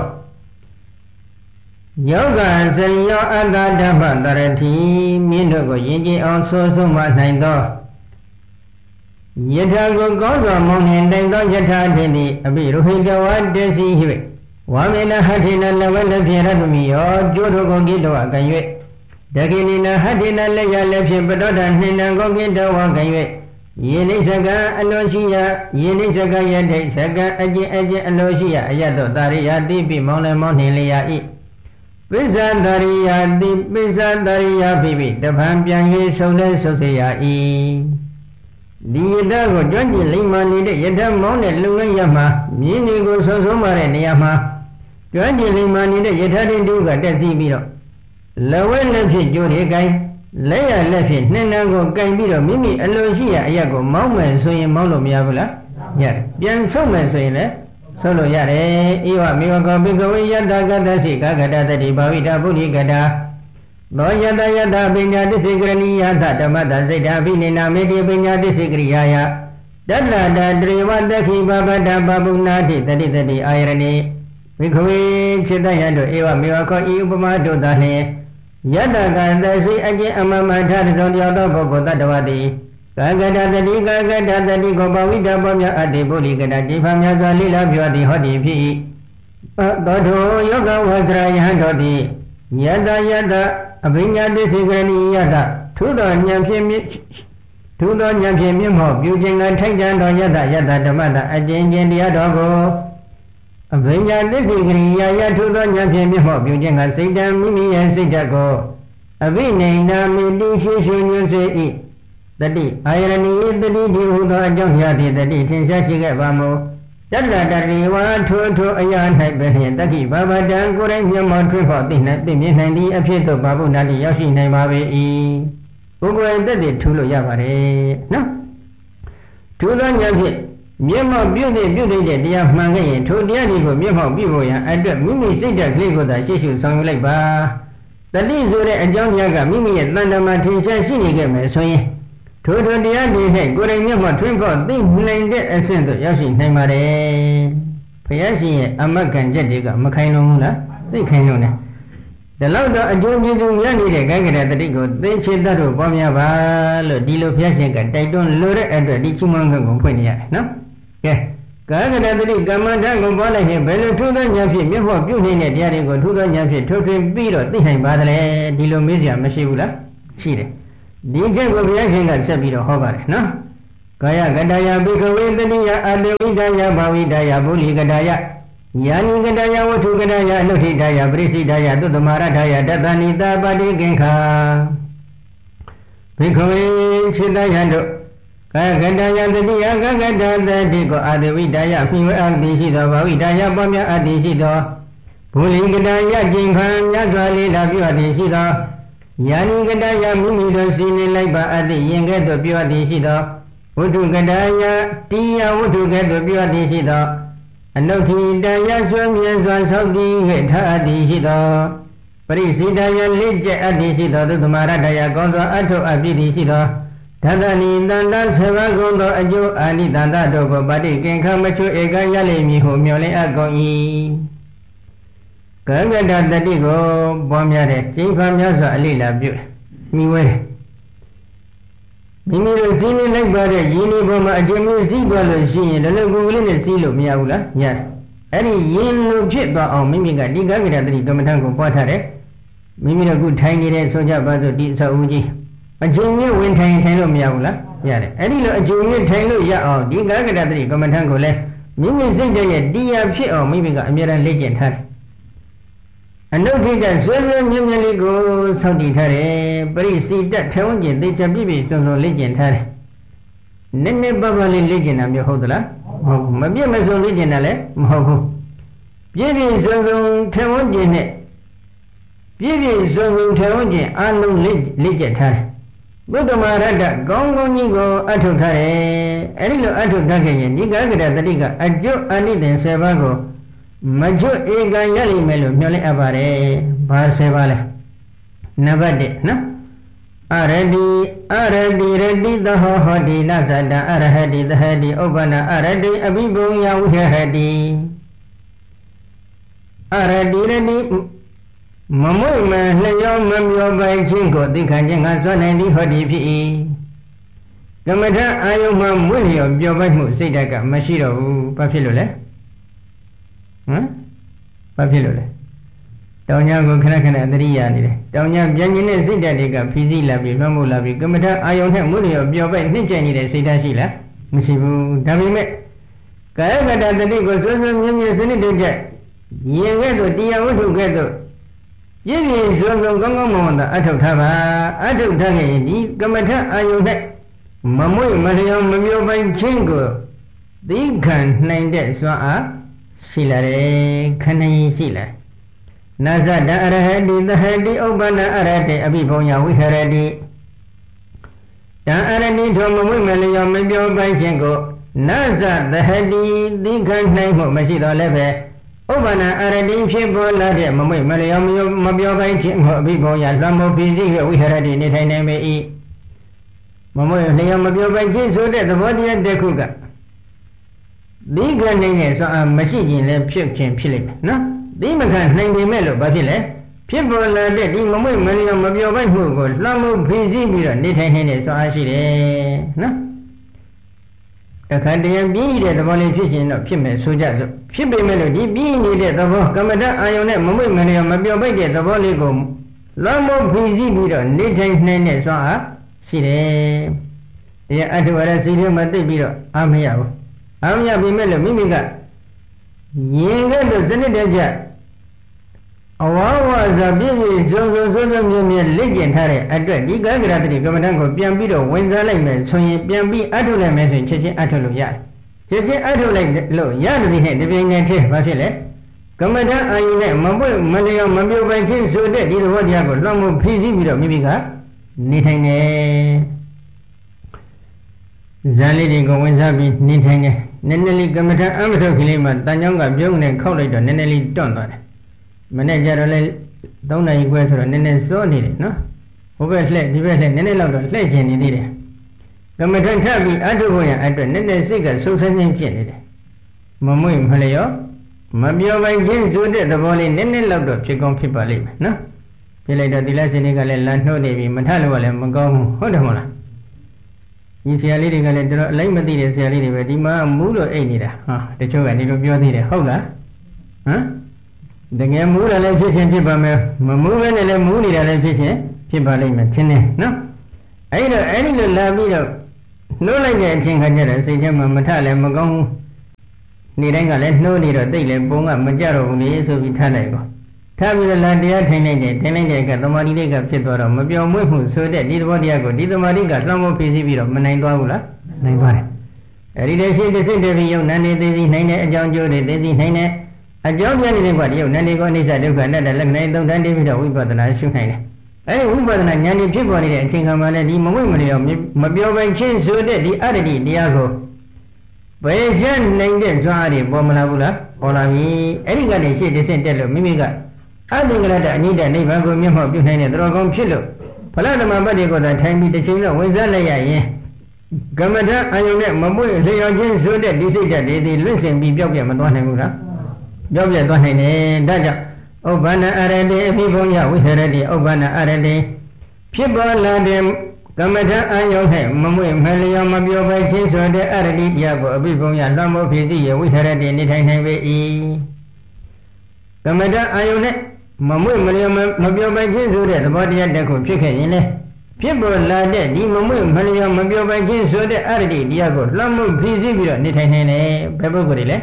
ယောဂစရိယောအတ္တဓမ္မတရတိမြင့်တို့ကိုယဉ်ကျေးအောင်ဆိုဆုံးမနိုင်သောယထာကိုကောင်းစွာမောင်းနှင်တိုင်သောယထာတိတိအပိရုဟိတဝတစီဟိဝါမေနဟထေနလဝလက်ဖြင့်ရတမိယောကျိုးတို့ကိုကိတောအကံ၍ဒဂိနိနဟထေနလက်ရလက်ဖြင့်ပတောတနှင်တံကိုကိတောဝကံ၍ယေနိစကအလိုရှိယယေနိစကယတိစကအကျင့်အကျင့်အလိုရှိယအယတောတာရိယာတိပိမောင်းလည်းမောင်းနှင်လျာ၏ပိစ္ဆာတရိယာတိပိစ္ဆာတရိယာဖိပိတပံပြန်၍ဆုံးလဲဆုတ်စေရ၏ဒီယတကိုကျွမ်းကျင်လိမ္မာနေတဲ့ယတမောင်းတဲ့လုပ်ငန်းရမှာမြင်းတွေကိုဆုံးဆုံးမတဲ့နေရာမှာကျွမ်းကျင်လိမ္မာနေတဲ့ယထတိတုကတက်စီပြီးတော့လက်ဝဲလက်ဖြင့်ကြိုးတွေကိုင်လက်ရလက်ဖြင့်နှင်းနှံကိုကင်ပြီးတော့မိမိအလိုရှိရာအရက်ကိုမောင်းမယ်ဆိုရင်မောင်းလို့မရဘူးလားရတယ်ပြန်ဆုံးမယ်ဆိုရင်လည်းဆုံးလို့ရတယ်ဧဝမေဝကောဘိကဝေယတကတ္တစိကာကတတတိဘာဝိတာပုရိကတာသောယတယတပညာတိစိကရဏီယသဓမ္မတစိတ်တာဘိနေနာမေတိပညာတိစိကရိယာယတတ္တတတရေဝတခိဘဗတပပုနာတိတတိတတိအာယရဏိဘိကဝေจิตယတို့ဧဝမေဝကောဤဥပမာတို့သာနှင့်ယတကသစိအကျင့်အမမထတစုံတယောက်သောပုဂ္ဂိုလ်တတ္တဝတိကာကတတတိကာကတတတိကိုပဝိတပမြအတ္တိပုရိကတတိဖမြတ်စွာလိလပြောတိဟောတိဖြစ်၏သောတောယောဂဝဆရာယဟတော်တိယတယတအဘိညာတိစိကရဏီယတထုသောဉာဏ်ဖြင့်ထုသောဉာဏ်ဖြင့်မြင့်မောပြုခြင်းကထိုက်တန်သောယတယတဓမ္မတအကျဉ်းချင်းတရားတော်ကိုအဘိညာတိစိကရိယာယထုသောဉာဏ်ဖြင့်မြင့်မောပြုခြင်းကစိတ်တံမိမိရဲ့စိတ်ဓာတ်ကိုအဘိနိနာမိတိရှိရှိညွှန်စေ၏တတိအာယရဏီတတိဒီဟုသောအကြောင်းရာသည့်တတိထင်ရှားရှိခဲ့ပါမူတတ္တတရိဝါထိုထိုအရာ၌ပဲဖြင့်တက္ခိဘာဝတံကိုယ်တိုင်မျက်မှောက်ထွန်းဖော်သိနိုင်သိမြင်နိုင်သည့်အဖြစ်သို့ဘာဝနာတိရောက်ရှိနိုင်ပါပေ၏ကိုယ်ကိုယ်သက်တည်ထူလို့ရပါတယ်နော်ထူသောဉာဏ်ဖြင့်မျက်မှောက်ပြုတဲ့ပြုတဲ့တရားမှန်ခဲ့ရင်ထိုတရားတွေကိုမျက်မှောက်ပြုဖို့ရန်အတွက်မိမိစိတ်ဓာတ်ကလေးကိုသာရှေ့ရှုဆောင်ယူလိုက်ပါတတိဆိုတဲ့အကြောင်းတရားကမိမိရဲ့တဏ္ဍာမှာထင်ရှားရှိနေခဲ့မယ်ဆိုရင်ထိုထိုတရားတွေ၌ကိုယ်တိုင်မျက်မှောက်ထွန်းဖော်သိနိုင်တဲ့အဆင့်သို့ရောက်ရှိနိုင်ပါတယ်ဘုရားရှင်ရဲ့အမဂန်ချက်တွေကမခိုင်လုံဘူးလားသိခိုင်လုံတယ်ဒီလောက်တော့အကျိုးကျေးဇူးများနေတဲ့ကာယကတတတိကိုသိချေတတ်လို့ပွားများပါလို့ဒီလိုဘုရားရှင်ကတိုက်တွန်းလိုတဲ့အတွက်ဒီချီးမွမ်းခြင်းကိုဖွင့်နေရတယ်နော်ကဲကာယကတတတိကမ္မဋ္ဌာန်းကိုပွားလိုက်ရင်ဘယ်လိုထူးသောဉာဏ်ဖြင့်မျက်မှောက်ပြုနေတဲ့တရားတွေကိုထူးသောဉာဏ်ဖြင့်ထုတ်ထွင်းပြီးတော့သိနိုင်ပါသလဲဒီလိုမေးစရာမရှိဘူးလားရှိတယ်ဒီချက်ကိုဘုရားရှင်ကဆက်ပြီးတော့ဟောပါတယ်နော်ကာယကတယဘိကဝေတတိယအတဝိဒယဘာဝိဒယပုလိကတယယာနိကတယဝတ္ထုကတယအနုထိတယပရိစိတယသုတ္တမရထယတတဏိတာပတိကိခာဘိကဝေစိတယတို့ကာယကတယတတိယကကတသတိကိုအတဝိဒယမိဝအတ္တိရှိသောဘာဝိဒယပေါမြအတ္တိရှိသောပုလိကတယကျင်ခံမြတ်စွာလေးလာပြုအပ်သည်ရှိသောယာနိကတယမိမိတို့စီနေလိုက်ပါအတ္တိရင်ကဲ့သို့ပြုအပ်သည်ရှိသောဝတ္ထုကတယတိယဝတ္ထုကဲ့သို့ပြုအပ်သည်ရှိသောအနုထိတယဆွေမြဲစွာဆောက်တည်ဟထအတ္တိရှိသောပရိစိတယလက်ကျက်အတ္တိရှိသောသုတမရတယကောင်းစွာအထုအပ်ဖြစ်သည်ရှိသောဓတ္တနိတန္တဆေဘကုံသောအကျိုးအာနိတန္တတို့ကိုပါတိကင်္ခမချွဧကရလိမ့်မည်ဟုမျှော်လင့်အပ်ကုန်၏ကံကတတတိကိုပွားများတဲ့ကျင့်ဖန်များစွာအလိလာပြုမိဝဲမိမိတို့စီးနေလိုက်ပါတဲ့ရင်းနှီးပေါ်မှာအကျဉ်းမျိုးစီးသွားလို့ရှိရင်လည်းကိုယ်ကလေးနဲ့စီးလို့မရဘူးလားရတယ်အဲ့ဒီရင်းလို့ဖြစ်သွားအောင်မိမိကဒီကံကတတတိကမ္မထံကိုပွားထားတယ်မိမိတို့ခုထိုင်နေတဲ့ဆိုကြပါစို့ဒီအဆောက်အဦကြီးအကျဉ်းမျိုးဝင်ထိုင်ထိုင်လို့မရဘူးလားရတယ်အဲ့ဒီလိုအကျဉ်းမျိုးထိုင်လို့ရအောင်ဒီကံကတတတိကမ္မထံကိုလည်းမိမိစိတ်တည်းရဲ့တရားဖြစ်အောင်မိမိကအမြဲတမ်းလေ့ကျင့်ထားတယ်အနုထိကဆွေးဆွေးမြင့်မြင့်လေးကိုဆောက်တည်ထားတယ်ပရိစိတထဲဝန်းကျင်သိချပြည့်ပြည့်စုံစုံလေ့ကျင့်ထားတယ်နည်းနည်းပါးပါးလေးလေ့ကျင့်တာမျိုးဟုတ်သလားမဟုတ်ဘူးမပြည့်မစုံလေ့ကျင့်တာလည်းမဟုတ်ဘူးပြည့်ပြည့်စုံစုံထဲဝန်းကျင်နဲ့ပြည့်ပြည့်စုံစုံထဲဝန်းကျင်အလုံးလေ့လေ့ကျင့်ထားတယ်ဘုဒ္ဓမာရတ္တကောင်းကောင်းကြီးကိုအထုတ်ထားတယ်အဲ့ဒီလိုအထုတ်ထားခဲ့ရင်ဒီကကရတတိကအကျုအနိတ္တဆယ်ပါးကိုမကျွတ်ဧကရလိမ့်မယ်လို့မျှော်လင့်အပ်ပါတယ်။ဘာဆယ်ပါလဲ။နံပါတ်တစ်နော်။အရတိအရတိရတိသဟောဟောတိနသတ္တအရဟတိသဟတိဥပ္ပနာအရတိအဘိဘုံယဝိဟဟတိအရတိရတိမမွေ့မလျောမမျောပိုင်ခြင်းကိုသိခံခြင်းကစွမ်းနိုင်သည်ဟောတိဖြစ်၏။ကမ္မထအာယုမှမွေ့လျောပျော်ပိုက်မှုစိတ်ဓာတ်ကမရှိတော့ဘူး။ဘာဖြစ်လို့လဲ။ဟမ်ဘာဖြစ်လို့လဲတောင်ညာကိုခဏခဏသတိရနေတယ်တောင်ညာပြန်ကျင်တဲ့စိတ်ဓာတ်တွေကဖြီးစည်းလာပြီးလွှမ်းမိုးလာပြီးကမ္မထအာယုံနဲ့မွေးလျော်ပျော်ပိုက်နှိမ့်ကျနေတဲ့စိတ်ဓာတ်ရှိလားမရှိဘူးဒါပေမဲ့ကာယကတတတိကိုစွစွမြင်းမြင်းစနစ်တကျရင်ကဲ့သို့တရားဝတ္ထုကဲ့သို့ပြည့်ပြည့်စုံစုံကောင်းကောင်းမွန်မွန်သာအထုတ်ထားပါအထုတ်ထားခဲ့ရင်ဒီကမ္မထအာယုံနဲ့မမွေ့မလျော်မမျောပိုင်ခြင်းကိုသိခံနိုင်တဲ့စွမ်းအားရှိလာတယ်ခဏရင်ရှိလာနာဇတအရဟတိသဟတိဥပ္ပနာအရဟတိအဘိဘုံယဝိဟရတိတံအရတိထုံမမွေ့မလျော်မပြောပိုင်ခြင်းကိုနာဇသဟတိသိခံနိုင်မှုမရှိတော့လည်းပဲဥပ္ပနာအရဟတိဖြစ်ပေါ်လာတဲ့မမွေ့မလျော်မပြောပိုင်ခြင်းကိုအဘိဘုံယလွှမ်းမိုးပြီးစီဝိဟရတိနေထိုင်နိုင်ပေ၏မမွေ့လျော်မပြောပိုင်ခြင်းဆိုတဲ့သဘောတရားတစ်ခုကဒီကနေ့နဲ့ဆိုအမရှိခြင်းလည်းဖြစ်ခြင်းဖြစ်လိမ့်မယ်နော်ဒီမခံနိုင်ပေမဲ့လို့ဘာဖြစ်လဲဖြစ်ပေါ်လာတဲ့ဒီမမွေ့မလျော်မပြောပိုက်မှုကိုလွှမ်းမိုးဖိစီးပြီးတော့နေထိုင်နေတဲ့ဆိုအားရှိတယ်နော်တခါတည်းပြည့်တဲ့သဘောလေးဖြစ်ခြင်းတော့ဖြစ်မယ်ဆိုကြစို့ဖြစ်ပေမဲ့လို့ဒီပြည့်နေတဲ့သဘောကမ္မဋ္ဌအာယုန်နဲ့မမွေ့မလျော်မပြောပိုက်တဲ့သဘောလေးကိုလွှမ်းမိုးဖိစီးပြီးတော့နေထိုင်နိုင်တဲ့ဆိုအားရှိတယ်တရားအထုဝရစီထဲမှာသိပြီးတော့အားမရဘူးအမရပြီမဲ့လို့မိမိကရင်ကဲ့သို့စနစ်တကျအဝါဝါစာပြည့်ပြည့်စုံစုံစုံစုံမြဲမြဲလက်ကျင်ထားတဲ့အတွက်ဒီကကရတတိကမ္မဋ္ဌာန်းကိုပြန်ပြီးတော့ဝင်စားလိုက်မယ်ဆိုရင်ပြန်ပြီးအထုတ်လိုက်မယ်ဆိုရင်ချက်ချင်းအထုတ်လို့ရတယ်ချက်ချင်းအထုတ်လိုက်လို့ရတယ်ဒီနဲ့ဒီပြိုင်နဲ့ထဲဘာဖြစ်လဲကမ္မဋ္ဌာန်းအာယုနဲ့မပွင့်မလျော်မပြုတ်ပိုင်ခြင်းဆိုတဲ့ဒီသဘောတရားကိုလွှမ်းမိုးဖိစီးပြီးတော့မိမိကနေထိုင်တယ်ဇာလေးတွေကိုဝင်စားပြီးနေထိုင်တယ်နည်းနည်းလေးကမ္မထအမထုတ်ကလေးမှာတန်ကြောင်းကပြုံးနေခောက်လိုက်တော့နည်းနည်းလေးတွန့်သွားတယ်မနေ့ကျတော့လေသုံးနာရီခွဲဆိုတော့နည်းနည်းစောနေတယ်နော်ဟိုဘက်လှည့်ဒီဘက်လှည့်နည်းနည်းလောက်တော့လှည့်ချင်နေသေးတယ်ကမ္မထထပ်ပြီးအထုတ်ဖို့ရအတွက်နည်းနည်းစိတ်ကဆုပ်ဆင်းခြင်းဖြစ်နေတယ်မမွေ့မလျော်မပြောပိုင်ခြင်းဆိုတဲ့သဘောလေးနည်းနည်းလောက်တော့ဖြစ်ကောင်းဖြစ်ပါလိမ့်မယ်နော်ပြလိုက်တော့ဒီလက်စင်းတွေကလည်းလမ်းနှုတ်နေပြီမထလို့လည်းမကောင်းဘူးဟုတ်တယ်မဟုတ်လားဒီဆရာလေးတွေကလည်းတော်တော်အလိုက်မသိတဲ့ဆရာလေးတွေပဲဒီမှာမူးလို့အိတ်နေတာဟာတချို့ကဒီလိုပြောသေးတယ်ဟုတ်လားဟမ်တကယ်မူးတယ်လည်းဖြစ်ချင်းဖြစ်ပါမယ်မမူးဘဲနဲ့လည်းမူးနေတာလည်းဖြစ်ချင်းဖြစ်ပါလိမ့်မယ်ထင်တယ်နော်အဲ့တော့အဲ့ဒီလိုလာပြီးတော့နှိုးလိုက်တဲ့အချိန်ခါကျတော့စိတ်ထဲမှာမထလည်းမကောင်းဘူးနေတိုင်းကလည်းနှိုးနေတော့တိတ်လည်းပုံကမကြတော့ဘူးလေဆိုပြီးထားလိုက်ကောထားပြီးတော့လာတရားထိုင်လိုက်တယ်ထိုင်လိုက်တဲ့အခါသမာဓိလေးကဖြစ်သွားတော့မပြောင်းမွေ့မှုဆိုတဲ့ဒီသဘောတရားကိုဒီသမာဓိကလွှမ်းမိုးဖြည့်ဆည်းပြီးတော့မနိုင်သွားဘူးလားနိုင်သွားတယ်အဲ့ဒီတည်းရှိတဲ့စိတ်တည်းပြီးယုံနာနေသိသိနိုင်တဲ့အကြောင်းကျိုးတွေသိသိနိုင်တဲ့အကြောင်းပြနေတဲ့ကတည်းကယုံနာနေကိုအိဋ္ဌဒုက္ခအနတ္တလက္ခဏာသုံးတန်းတည်ပြီးတော့ဝိပဿနာရှုနိုင်တယ်အဲ့ဒီဝိပဿနာဉာဏ်ကြီးဖြစ်ပေါ်နေတဲ့အချိန်ခါမှာလည်းဒီမဝိမလျော်မပြောပိုင်ချင်းဆိုတဲ့ဒီအတ္တိတရားကိုဘယ်ရနိုင်တဲ့ဇွားတွေပေါ်မလာဘူးလားပေါ်လာပြီအဲ့ဒီကနေရှေ့တစ်ဆင့်တက်လို့မိမိကအသင်္ကရတအနိဒနိဗ္ဗာန်ကိုမျက်မှောက်ပြုနိုင်တဲ့တော်ကောင်းဖြစ်လို့ဖလားဓမ္မပတ်တွေကိုသာထိုင်ပြီးတစ်ချိန်တော့ဝင်စားလိုက်ရရင်ကမ္မဋ္ဌာန်းအာယုန်နဲ့မမွေ့လျော်ခြင်းဆိုတဲ့ဒီစိတ်ဓာတ်တွေဒီလွင့်စင်ပြီးပျောက်ပြတ်မသွားနိုင်ဘူးလားပျောက်ပြတ်သွားနိုင်တယ်ဒါကြောင့်ဥပ္ပန္နအရတေအភិဘုံယဝိဟရတိဥပ္ပန္နအရတေဖြစ်ပေါ်လာတဲ့ကမ္မဋ္ဌာန်းအာယုန်နဲ့မမွေ့မလျော်မပြောပိုင်ခြင်းဆိုတဲ့အရတိတရားကိုအភិဘုံယလွှမ်းမိုးဖြစ်သည့်ယဝိဟရတိနေထိုင်နိုင်ပေ၏ကမ္မဋ္ဌာန်းအာယုန်နဲ့မမွေ့မလျော်မပြောပိုင်ခြင်းဆိုတဲ့သဘောတရားတစ်ခုဖြစ်ခဲ့ရင်လေဖြစ်ပေါ်လာတဲ့ဒီမမွေ့မလျော်မပြောပိုင်ခြင်းဆိုတဲ့အရတိတရားကိုလွှမ်းမိုးဖြစ်ပြီးတော့နေထိုင်နိုင်တယ်ဘယ်ပုဂ္ဂိုလ်တွေလဲ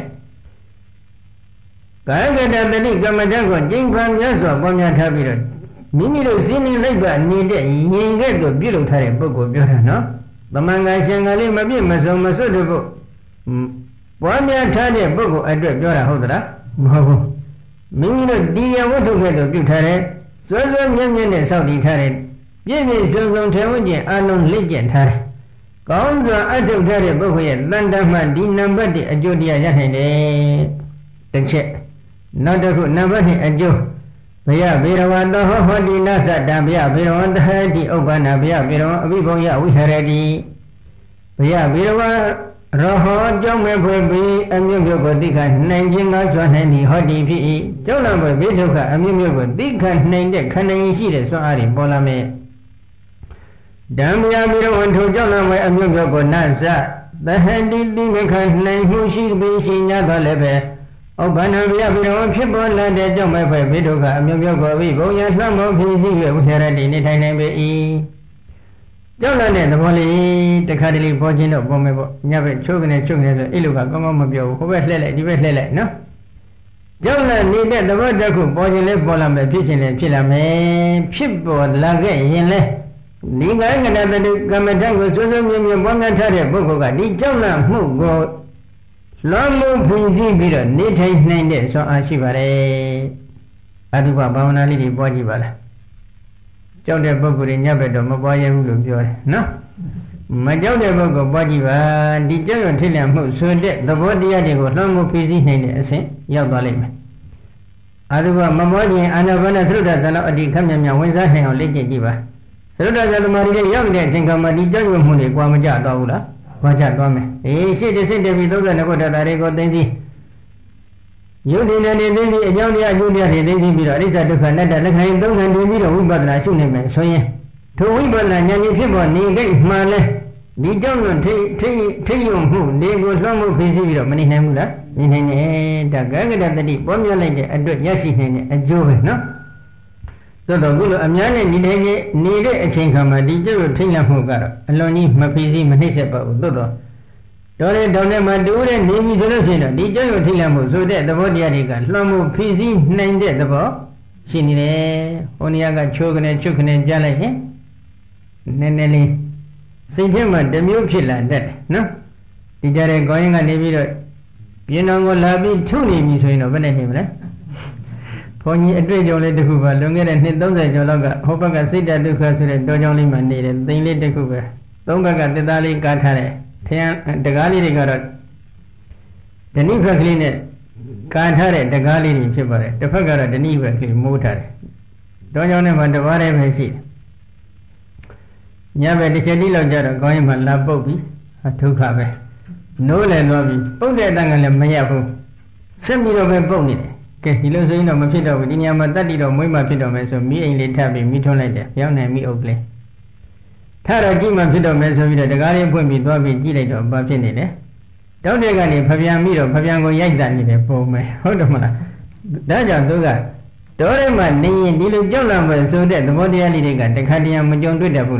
ကာယကတတတိကမ္မဋ္ဌာန်းကိုကျင့်ခံများစွာပွားများထားပြီးတော့မိမိတို့စိနေလိုက်ပါနေတဲ့ရင်ကဲ့သို့ပြုလုပ်ထားတဲ့ပုဂ္ဂိုလ်ပြောတာနော်။သမန်ကရှင်ကလေးမပြည့်မစုံမစွတ်တဲ့ပုဂ္ဂိုလ်ပွားများထားတဲ့ပုဂ္ဂိုလ်အတွက်ပြောတာဟုတ်သလားမဟုတ်ဘူး။မိမိတို့ဒီရဝတ္ထုကဲ့သို့ပြုထားတဲ့စွဲစွဲမြဲမြဲနဲ့စောင့်တည်ထားတဲ့ပြည့်ပြည့်စုံစုံထေဝကျင်အာလုံးလက်ကျင်ထားတယ်။ကောင်းစွာအထုတ်ထားတဲ့ပုဂ္ဂိုလ်ရဲ့တန်တမှဒီနံပါတ်အကျိုးတရားရနိုင်တယ်။တစ်ချက်နောက်တစ်ခုနံပါတ်နှစ်အကျိုးဘယဗေရဝတောဟောတိနသတ္တဘယဗေရဝတဟတိဥပ္ပန္နဘယဗေရဝအဘိဘုံယဝိဟရတိဘယဗေရဝရောဟောကြောင့်မဲ့ဖွယ်ပြီးအမြင့်မျိုးကိုသိခနိုင်ခြင်းကားစွာနိုင်သည်ဟောတိဖြစ်၏ကြောင့်လည်းပဲဘေးဒုက္ခအမြင့်မျိုးကိုသိခနိုင်တဲ့ခန္ဓာရှိတဲ့စွမ်းအားတွေပေါ်လာမယ်ဓမ္မယဗေရဝထိုကြောင့်လည်းပဲအမြင့်မျိုးကိုနသသဟတိသိမခနိုင်မှုရှိပြီးရှိ냐တော့လည်းပဲဥပ္ပန္နဗျာဘိရောဖြစ်ပေါ်လာတဲ့ကြောင့်မဲ့ဖွယ်ဘေးဒုက္ခအမျိုးမျိုးကိုအဘိဘုံယလွှမ်းမိုးဖြစ်စီ၍ဝိဟရတိနေထိုင်နိုင်ပေ၏ကြောက်လာတဲ့သဘောလေးတခါတလေပေါ်ခြင်းတော့ပေါ်မယ်ပေါ့ညဘက်ချိုးကနေချိုးနေဆိုအဲ့လိုကကောင်းကောင်းမပြောဘူးဟိုဘက်လှည့်လိုက်ဒီဘက်လှည့်လိုက်နော်ကြောက်လာနေတဲ့သဘောတစ်ခုပေါ်ခြင်းလေးပေါ်လာမယ်ဖြစ်ခြင်းလေးဖြစ်လာမယ်ဖြစ်ပေါ်လာခဲ့ရင်လေဒီကံကတတတုကမ္မထကိုစွစွမြဲမြဲပေါ်များထားတဲ့ပုဂ္ဂိုလ်ကဒီကြောက်လာမှုကိုလွန်မှုဖြည့်ဆည်းပြီးတော့နေထိုင်နိုင်တဲ့ဆွမ်းအားရှိပါတယ်အတုပဘာဝနာလေးတွေပွားကြည့်ပါလားကြောက်တဲ့ပုဂ္ဂိုလ်တွေညဘက်တော့မပွားရဘူးလို့ပြောတယ်နော်မကြောက်တဲ့ပုဂ္ဂိုလ်ပွားကြည့်ပါဒီကြောက်ရွံ့ထိတ်လန့်မှုဆိုတဲ့သဘောတရားတွေကိုလွန်မှုဖြည့်ဆည်းနိုင်တဲ့အဆင့်ရောက်သွားလိမ့်မယ်အတုပမပွားခြင်းအာနာပါနသရုဒ္ဓဇာလောအတ္တိခမ်းမြမြဝင်စားနိုင်အောင်လေ့ကျင့်ကြည့်ပါသရုဒ္ဓဇာသမารီရဲ့ရောက်တဲ့အချိန်ကမှဒီကြောက်ရွံ့မှုတွေကွာမကြတော့ဘူးလားပွားကြသွားမယ်အေးရှေ့တစ်ဆင့်တည်းပြီးသုံးဆယ်နှစ်ခုတည်းတာတွေကိုသိသိယုတ်ဒီနဲ့သိသိအကြောင်းတရားအကျိုးတရားတွေသိသိပြီးတော့အရိစ္ဆဒုက္ခအနတ္တလက္ခဏာသုံးခံတည်ပြီးတော့ဝိပဿနာရှုနိုင်မယ်ဆိုရင်ထိုဝိပဿနာဉာဏ်ကြီးဖြစ်ပေါ်နေကြမှလဲဒီကြောင့်လို့ထိထိထိယုံမှုနေကိုလွှမ်းမိုးဖြည့်ဆည်းပြီးတော့မနေနိုင်ဘူးလားနေနိုင်တယ်ဒါကကတတတိပေါ်မြလိုက်တဲ့အတွက်ရရှိနိုင်တဲ့အကျိုးပဲနော်သို့တော့ခုလိုအများနဲ့ဒီတိုင်းကြီးနေတဲ့အချိန်ခါမှာဒီကျုပ်ထိတ်လန့်မှုကတော့အလွန်ကြီးမဖိစီးမနှိမ့်ဆက်ပါဘူးသို့တော့တော်တဲ့တောင်းတဲ့မှာတူးတဲ့နေပြီဆိုလို့ရှိရင်တော့ဒီကျုပ်ထိတ်လန့်မှုဆိုတဲ့သဘောတရားတွေကလွှမ်းမိုးဖိစီးနိုင်တဲ့သဘောရှိနေတယ်ဟိုနေရာကချိုးကနေချုပ်ကနေကြားလိုက်ရင်နည်းနည်းလေးစိတ်ထဲမှာတမျိုးဖြစ်လာတတ်တယ်နော်ဒီကြတဲ့ခေါင်းရင်ကနေပြီးတော့ပြင်းတော်ကိုလာပြီးထုတ်နေပြီဆိုရင်တော့ဘယ်နဲ့နေမလဲဘုန်းကြီးအတွေ့အကြုံလေးတစ်ခုပါလွန်ခဲ့တဲ့နှစ်သုံးဆယ်ကျော်လောက်ကဟောဘက်ကစိတ်တဒုက္ခဆိုတဲ့တောကြောင်းလေးမှာနေတယ်သိမ်လေးတစ်ခုပဲသုံးဘက်ကတစ်သားလေးကားထားတယ်ထရန်တကားလေးတွေကတော့ဓဏိဘက်ကလေးနဲ့ကားထားတဲ့တကားလေးတွေဖြစ်ပါတယ်တစ်ဖက်ကတော့ဓဏိဘက်ကလေးမိုးထားတယ်တောကြောင်းထဲမှာတစ်ပါးတည်းပဲရှိတယ်ညဘက်တစ်ချက်တိလောက်ကြတော့ခေါင်းရင်မှာလာပုတ်ပြီးဒုက္ခပဲနိုးလည်းသွားပြီးပုတ်တဲ့အတန်ကလည်းမရဘူးဆက်ပြီးတော့ပဲပုတ်နေတယ်ကဲဒီလိုဆိုရင်တော့မဖြစ်တော့ဘူးဒီနေရာမှာတတ်တည်တော့မွေးမှဖြစ်တော့မယ်ဆိုမိအိမ်လေးထပ်ပြီးမိထွန်းလိုက်တယ်ပြောင်းနိုင်မိအုပ်ကလေးထတော့ကြည့်မှဖြစ်တော့မယ်ဆိုပြီးတော့တကားလေးဖွင့်ပြီးသွားပြီးကြည့်လိုက်တော့ဘာဖြစ်နေလဲတောက်တဲ့ကနေဖပြန်ပြီးတော့ဖပြန်ကိုရိုက်တာနေတယ်ပုံမယ်ဟုတ်တယ်မလားဒါကြောင့်သူကတောထဲမှာနေရင်ဒီလိုကြောက်လန့်ပဲဆိုတဲ့သဘောတရားလေးတွေကတခါတည်းမကြုံတွေ့တတ်ဘူးလား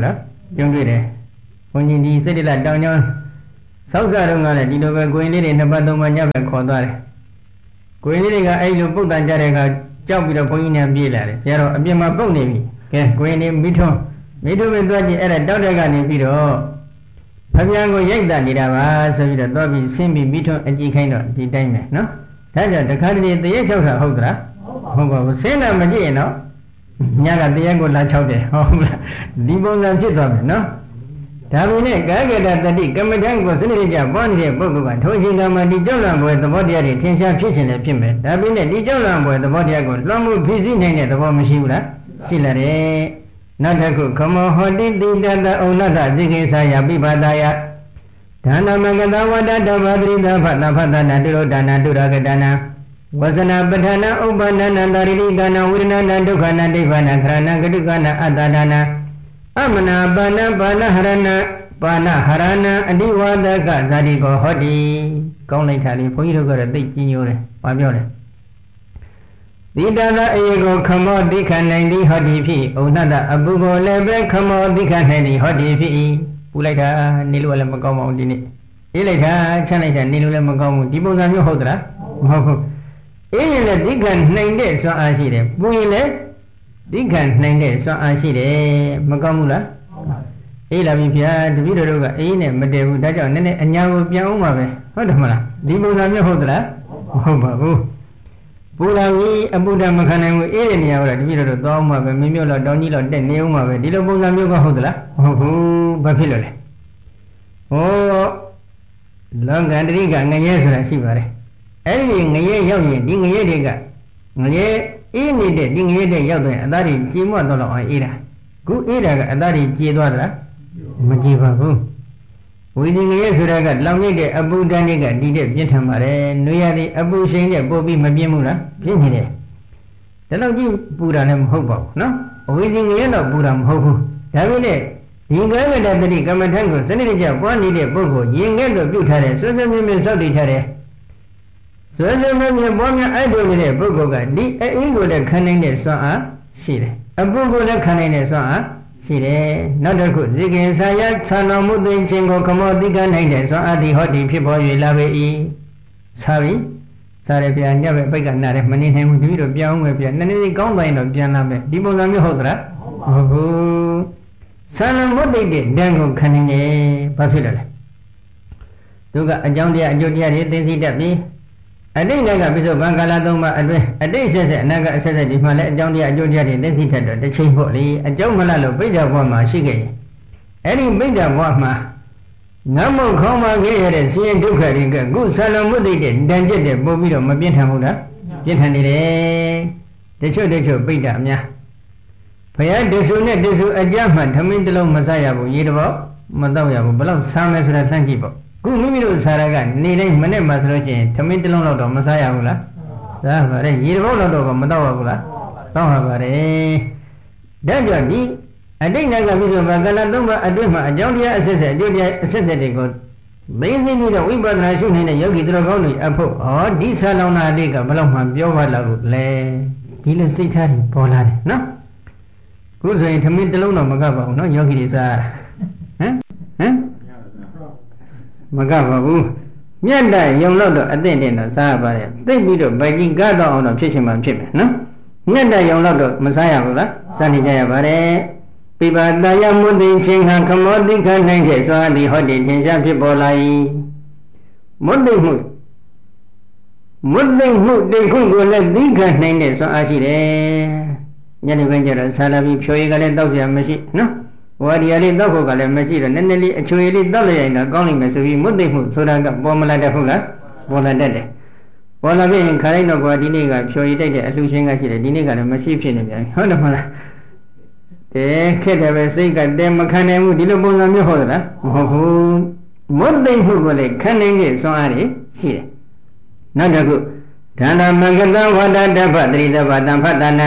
ပြုံးတွေ့တယ်ဘုန်းကြီးဒီစိတ်တလတောင်ကျောင်းဆောက်စားတော့ကလည်းဒီလိုပဲကိုရင်လေးတွေနှစ်ပတ်သုံးပတ်ညပဲခေါ်သွားတယ်ကိုရင်လေးတွေကအဲ့လိုပုတ်တန်ကြတဲ့အခါကြောက်ပြီးတော့ဘုန်းကြီးနဲ့ပြေးလာတယ်ဆရာတော်အပြင်မှာပုတ်နေပြီကဲကိုရင်လေးမိထွန်းမိထွန်းပဲသွားကြည့်အဲ့ဒါတောက်တဲ့ကနေပြီးတော့ဖျားကိုရိုက်တာနေတာပါဆိုပြီးတော့သွားပြီးဆင်းပြီးမိထွန်းအကြည့်ခိုင်းတော့ဒီတိုင်းပဲနော်ဒါကြောင့်တခါတည်းတရေချောက်တာဟုတ်သလားဟုတ်ပါဘူးဆင်းတာမကြည့်ရင်တော့ညကတရေကိုလာချောက်တယ်ဟုတ်လားဒီပုံစံဖြစ်သွားမယ်နော်ဒါပေမဲ့ကာကတတတိကမ္မထံကိုစနစ်ကြပွားနေတဲ့ပုဂ္ဂိုလ်ကထိုချိန်ကမှဒီကြောက်လန့်ပွဲသဘောတရားတွေထင်ရှားဖြစ်ခြင်းလည်းဖြစ်မယ်ဒါပေမဲ့ဒီကြောက်လန့်ပွဲသဘောတရားကိုလွှမ်းမိုးဖြစ်စီနိုင်တဲ့သဘောမရှိဘူးလားရှိလာတယ်နောက်တစ်ခုခမောဟောတိတိတတဩနတဇိကိသာယပိပါဒယဒါနမကတဝတ္တတဗတိတဖတဖတနာတုရောဒါနတုရကတနာဝဇနာပဋ္ဌာနာဥပ္ပန္နနာတာရိတိကနာဝိရဏနာဒုက္ခနာဒိဋ္ဌာနာခရဏဂတုကနာအတ္တဒါနာအမနာပါဏပါဏဟရဏပါဏဟရဏအဓိဝါဒကဇာတိကိုဟောတိကောင်းလိုက်တာလေဘုန်းကြီးတို့ကတော့သိကြီးညိုတယ်ဘာပြောလဲတိတသာအေကိုခမောတိခနိုင်သည်ဟောတိဖြစ်ဩနတအပုကိုလည်းပဲခမောတိခနိုင်သည်ဟောတိဖြစ်ပူလိုက်တာနေလို့လည်းမကောင်းပါဘူးဒီနေ့အေးလိုက်တာချမ်းလိုက်တာနေလို့လည်းမကောင်းဘူးဒီပုံစံမျိုးဟုတ်သလားမဟုတ်ဘူးအေးရင်လည်းတိခနိုင်တဲ့စွမ်းအားရှိတယ်ပူရင်လည်းတိခနိုင်တဲ့စွမ်းအားရှိတယ်မကောင်းဘူးလားအေးလာပြီဗျာတပည့်တော်တို့ကအေးနဲ့မတည့်ဘူးဒါကြောင့်နည်းနည်းအညာကိုပြန်အောင်ပါပဲဟုတ်တယ်မလားဒီပုံစံမျိုးဟုတ်သလားမဟုတ်ပါဘူးပူလာပြီအပူဓာမခံနိုင်ဘူးအေးတဲ့နေရာကတပည့်တော်တို့သွားအောင်ပါပဲမင်းမျိုးတော့တောင်းကြီးတော့တက်နေအောင်ပါပဲဒီလိုပုံစံမျိုးကဟုတ်သလားမဟုတ်ဘူးဘာဖြစ်လို့လဲဟောလောကန္တရိကငရဲဆိုတာရှိပါတယ်အဲ့ဒီငရဲရောက်ရင်ဒီငရဲတွေကငရဲအေးနေတဲ့ဒီငရဲတဲ့ရောက်တဲ့အသားတွေကြေမွတ်တော့အောင်အေးတာခုအေးတာကအသားတွေကြေသွားသလားမကြေပါဘူးဝိညာဉ်ငရဲဆိုတာကလောင်နေတဲ့အပူဓာတ်တွေကဒီတဲ့ပြင်းထန်ပါတယ်နွေရသည်အပူရှိန်နဲ့ပို့ပြီးမပြင်းဘူးလားပြင်းနေတယ်ဒါတော့ကြည့်ပူတာလည်းမဟုတ်ပါဘူးနော်ဝိညာဉ်ငရဲတော့ပူတာမဟုတ်ဘူးဒါပေမဲ့ဒီကဲကတတတိကမ္မထံကိုစနစ်တကျပွားနေတဲ့ပုဂ္ဂိုလ်ရင်ငဲ့လို့ပြုထားတယ်ဆွေးဆွေးမြဲမြဲစောင့်တည်ထားတယ်ဆွေးဆွေးမြဲမြဲပွားများအဲ့လိုနေတဲ့ပုဂ္ဂိုလ်ကဒီအေးကိုလည်းခံနိုင်တဲ့စွမ်းအားရှိတယ်အပုဂ္ဂိုလ်လည်းခံနိုင်တဲ့စွမ်းအားရှိတယ်နောက်တစ်ခုဇိကေသာယသံတော်မူသိခြင်းကိုခမောတိကနိုင်တဲ့စွမ်းအားဒီဟောဒီဖြစ်ပေါ်၍လာပေ၏သာပြီစားရပြန်ညပဲပိတ်ကနာတယ်မနေနိုင်ဘူးတပည့်တို့ပြောင်းဝင်ပြန်နည်းနည်းကောင်းသွားရင်တော့ပြန်လာမယ်ဒီပုံစံမျိုးဟုတ်သလားဟုတ်ဘူးသံတော်မူသိတဲ့ဓာတ်ကိုခံနိုင်တယ်ဘာဖြစ်လို့လဲသူကအကြောင်းတရားအကျိုးတရားတွေသိသိတတ်ပြီးအတိတ်ကပြစ္ဆုတ်ဘံကာလသုံးပါးအတွင်းအတိတ်ဆက်ဆက်အနာကအဆက်ဆက်ဒီမှာလည်းအကြောင်းတရားအကျိုးတရားတွေသိသိထက်တော့တစ်ချိန်ပေါ့လေအကြောင်းမလားလို့ပိဋကဘဝမှာရှိခဲ့ရင်အဲ့ဒီပိဋကဘဝမှာငတ်မုတ်ခေါင်းပါခဲ့ရတဲ့ဆင်းရဲဒုက္ခတွေကခုဆံလုံးမသိတဲ့တန်ကျက်တဲ့ပို့ပြီးတော့မပြင်းထန်ဘူးလားပြင်းထန်နေတယ်တချို့တချို့ပိဋကအများဘုရားတဆူနဲ့တဆူအကြမှထမင်းတစ်လုံးမစားရဘူးရေတဘောမတော့ရဘူးဘလောက်ဆမ်းလဲဆိုတာလှမ်းကြည့်ပေါ့ခုမိမိတို့စားရကနေတိုင်းမနဲ့မှဆိုလို့ရှိရင်ထမင်းတစ်လုံးလောက်တော့မစားရဘူးလားစားပါတယ်ရေတဘောလောက်တော့မတော့ရဘူးလားတော့ရပါတယ်ဒါကြောင့်ဒီအတိတ်ကပြစ္ဆုတ်ဘာကလသုံးပါအတွင်းမှာအကြောင်းတရားအဆက်ဆက်အကျိုးတရားအဆက်ဆက်တွေကိုမင်းသိပြီးတော့ဝိပဿနာရှုနေတဲ့ယောဂီသူတော်ကောင်းတွေအဖို့ဟောဒီဆာလောင်နာလေးကဘလောက်မှပြောပါလောက်လဲဒီလိုစိတ်ထားတွေပေါ်လာတယ်နော်ခုဆိုရင်ထမင်းတစ်လုံးတော့မကပ်ပါဘူးနော်ယောဂီတွေစားဟမ်ဟမ်မကပ်ပါဘူးမြတ်တယုံလို့တော့အသင့်တင်တော့စားရပါတယ်သိပြီးတော့ဗိုက်ကြီးကတော့အောင်တော့ဖြစ်ချင်မှဖြစ်မယ်နော်မြတ်တယုံလို့တော့မစားရဘူးလားစားနေကြရပါတယ်ပိပါတယမုသိရှင်ခံခမောတိခနိုင်တဲ့စွာသည်ဟောဒီသင်္ချာဖြစ်ပေါ်လာ၏မုသိမှုမုသိမှုတိတ်ခုကိုလည်းသိခနိုင်တဲ့စွာအားရှိတယ်ညနေပိုင်းကျတော့ဆာလာပြီးဖြိုရည်ကလည်းတောက်ကြမရှိနော်ဝါဒီရလေးတောက်ဖို့ကလည်းမရှိတော့နည်းနည်းလေးအချွေလေးတောက်လိုက်ရင်တော့ကောင်းလိမ့်မယ်ဆိုပြီးမုသိမှုဆိုတာကပေါ်မလာတတ်ဘူးလားပေါ်လာတတ်တယ်ပေါ်လာပြီးရင်ခါလိုက်တော့ကွာဒီနေ့ကဖြိုရည်တိုက်တဲ့အလှရှင်ကရှိတယ်ဒီနေ့ကလည်းမရှိဖြစ်နေပြန်ဟုတ်တယ်မလားတဲခက်တယ်ပဲစိတ်ကတဲမခံနိုင်ဘူးဒီလိုပုံစံမျိုးဟုတ်သလားမဟုတ်ဘူးမုသိမှုကိုလည်းခံနိုင်တဲ့စွမ်းအားတွေရှိတယ်နောက်တစ်ခုဒါနမဂ္ဂတဝတ္တတဖတရိတဗတံဖတနာ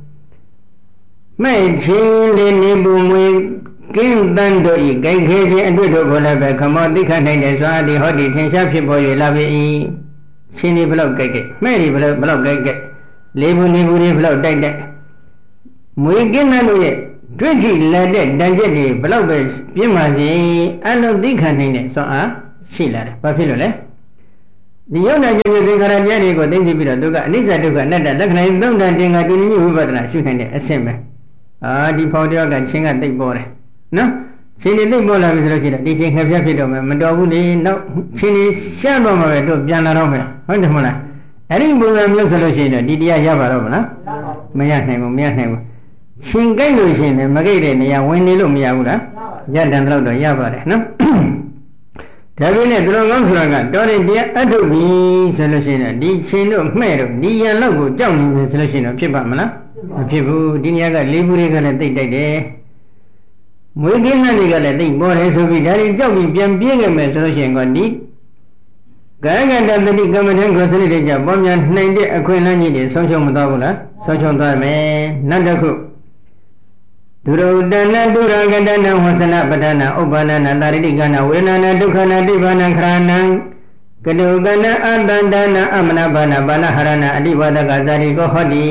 မဲ့ချင်းလေးနေပူမွေကင်းတန်တို့ဤကြိုက်ခဲခြင်းအတွေ့တို့ကိုလည်းပဲခမောတိခနိုင်တဲ့စွမ်းအားတွေဟောဒီထင်ရှားဖြစ်ပေါ်၍လာပြီချင်းဒီဘလောက်ကြိုက်ကြိုက်မဲ့ဒီဘလောက်ဘလောက်ကြိုက်ကြိုက်လေးဘူးနေဘူးတွေဘလောက်တိုက်တိုက်မွေကင်းတန်တို့ရဲ့တွေ့ကြည့်လာတဲ့တန်ကျက်တွေဘလောက်ပဲပြင်းပါစေအလုံးသိခံနိုင်တဲ့စွမ်းအားရှိလာတယ်ဘာဖြစ်လို့လဲဒီယုံနာခြင်းသင်္ခါရတရားတွေကိုသိသိပြီးတော့သူကအနိစ္စဒုက္ခအနတ္တလက္ခဏာသုံးတန်တင်္ဂါတူညီဝိပဿနာရှုနိုင်တဲ့အဆင့်ပဲအာဒီဖောင်တယောက်ကချင်းကသိပ်ပေါ်တယ်နော်ချင်းနေသိပ်ပေါ်လာပြီဆိုလို့ရှိရင်ဒီချင်းခက်ပြတ်ဖြစ်တော့မယ်မတော်ဘူးလေနောက်ချင်းနေရှားတော့မှပဲတို့ပြန်လာတော့မယ်ဟုတ်တယ်မဟုတ်လားအဲ့ဒီပုံစံမျိုးဆိုလို့ရှိရင်တော့ဒီတရားရပါတော့မလားမရနိုင်ဘူးမရနိုင်ဘူးရှင်ကြိုက်လို့ရှိရင်မကြိုက်တဲ့နေရာဝင်နေလို့မရဘူးလားရတန်တော့တော့ရပါတယ်နော်ဒါပေမဲ့သူတော်ကောင်းဆိုတာကတော်တဲ့တရားအထုတ်ပြီဆိုလို့ရှိရင်ဒီချင်းတို့မှဲ့တို့ဒီရန်လောက်ကိုကြောက်နေပြီဆိုလို့ရှိရင်တော့ဖြစ်ပါမလားမဖြစ်ဘူးဒီနေရာကလေးဘူးတွေကလည်းတိတ်တိုက်တယ်မွေးကင်းတဲ့တွေကလည်းတိတ်ပေါ်တယ်ဆိုပြီးဒါတွေကြောက်ပြီးပြန်ပြေးခဲ့မယ်ဆိုလို့ရှိရင်ကဒီကာယကတတတိကမ္မထံကိုစနစ်တကျပေါ်များနိုင်တဲ့အခွင့်အလမ်းကြီးတွေဆုံးရှုံးမသွားဘူးလားဆုံးရှုံးသွားမယ်နောက်တစ်ခုဒုရဒနာဒုရကတနာဝသနာပဒနာဥပ္ပန္နနာတာရိတိကနာဝေဒနာဒုက္ခနာတိဘာနာခရဏံကတုကနာအတန္တနာအမနာဘာနာဘာနာဟရဏအတိဝဒကဇာတိကိုဟောတိ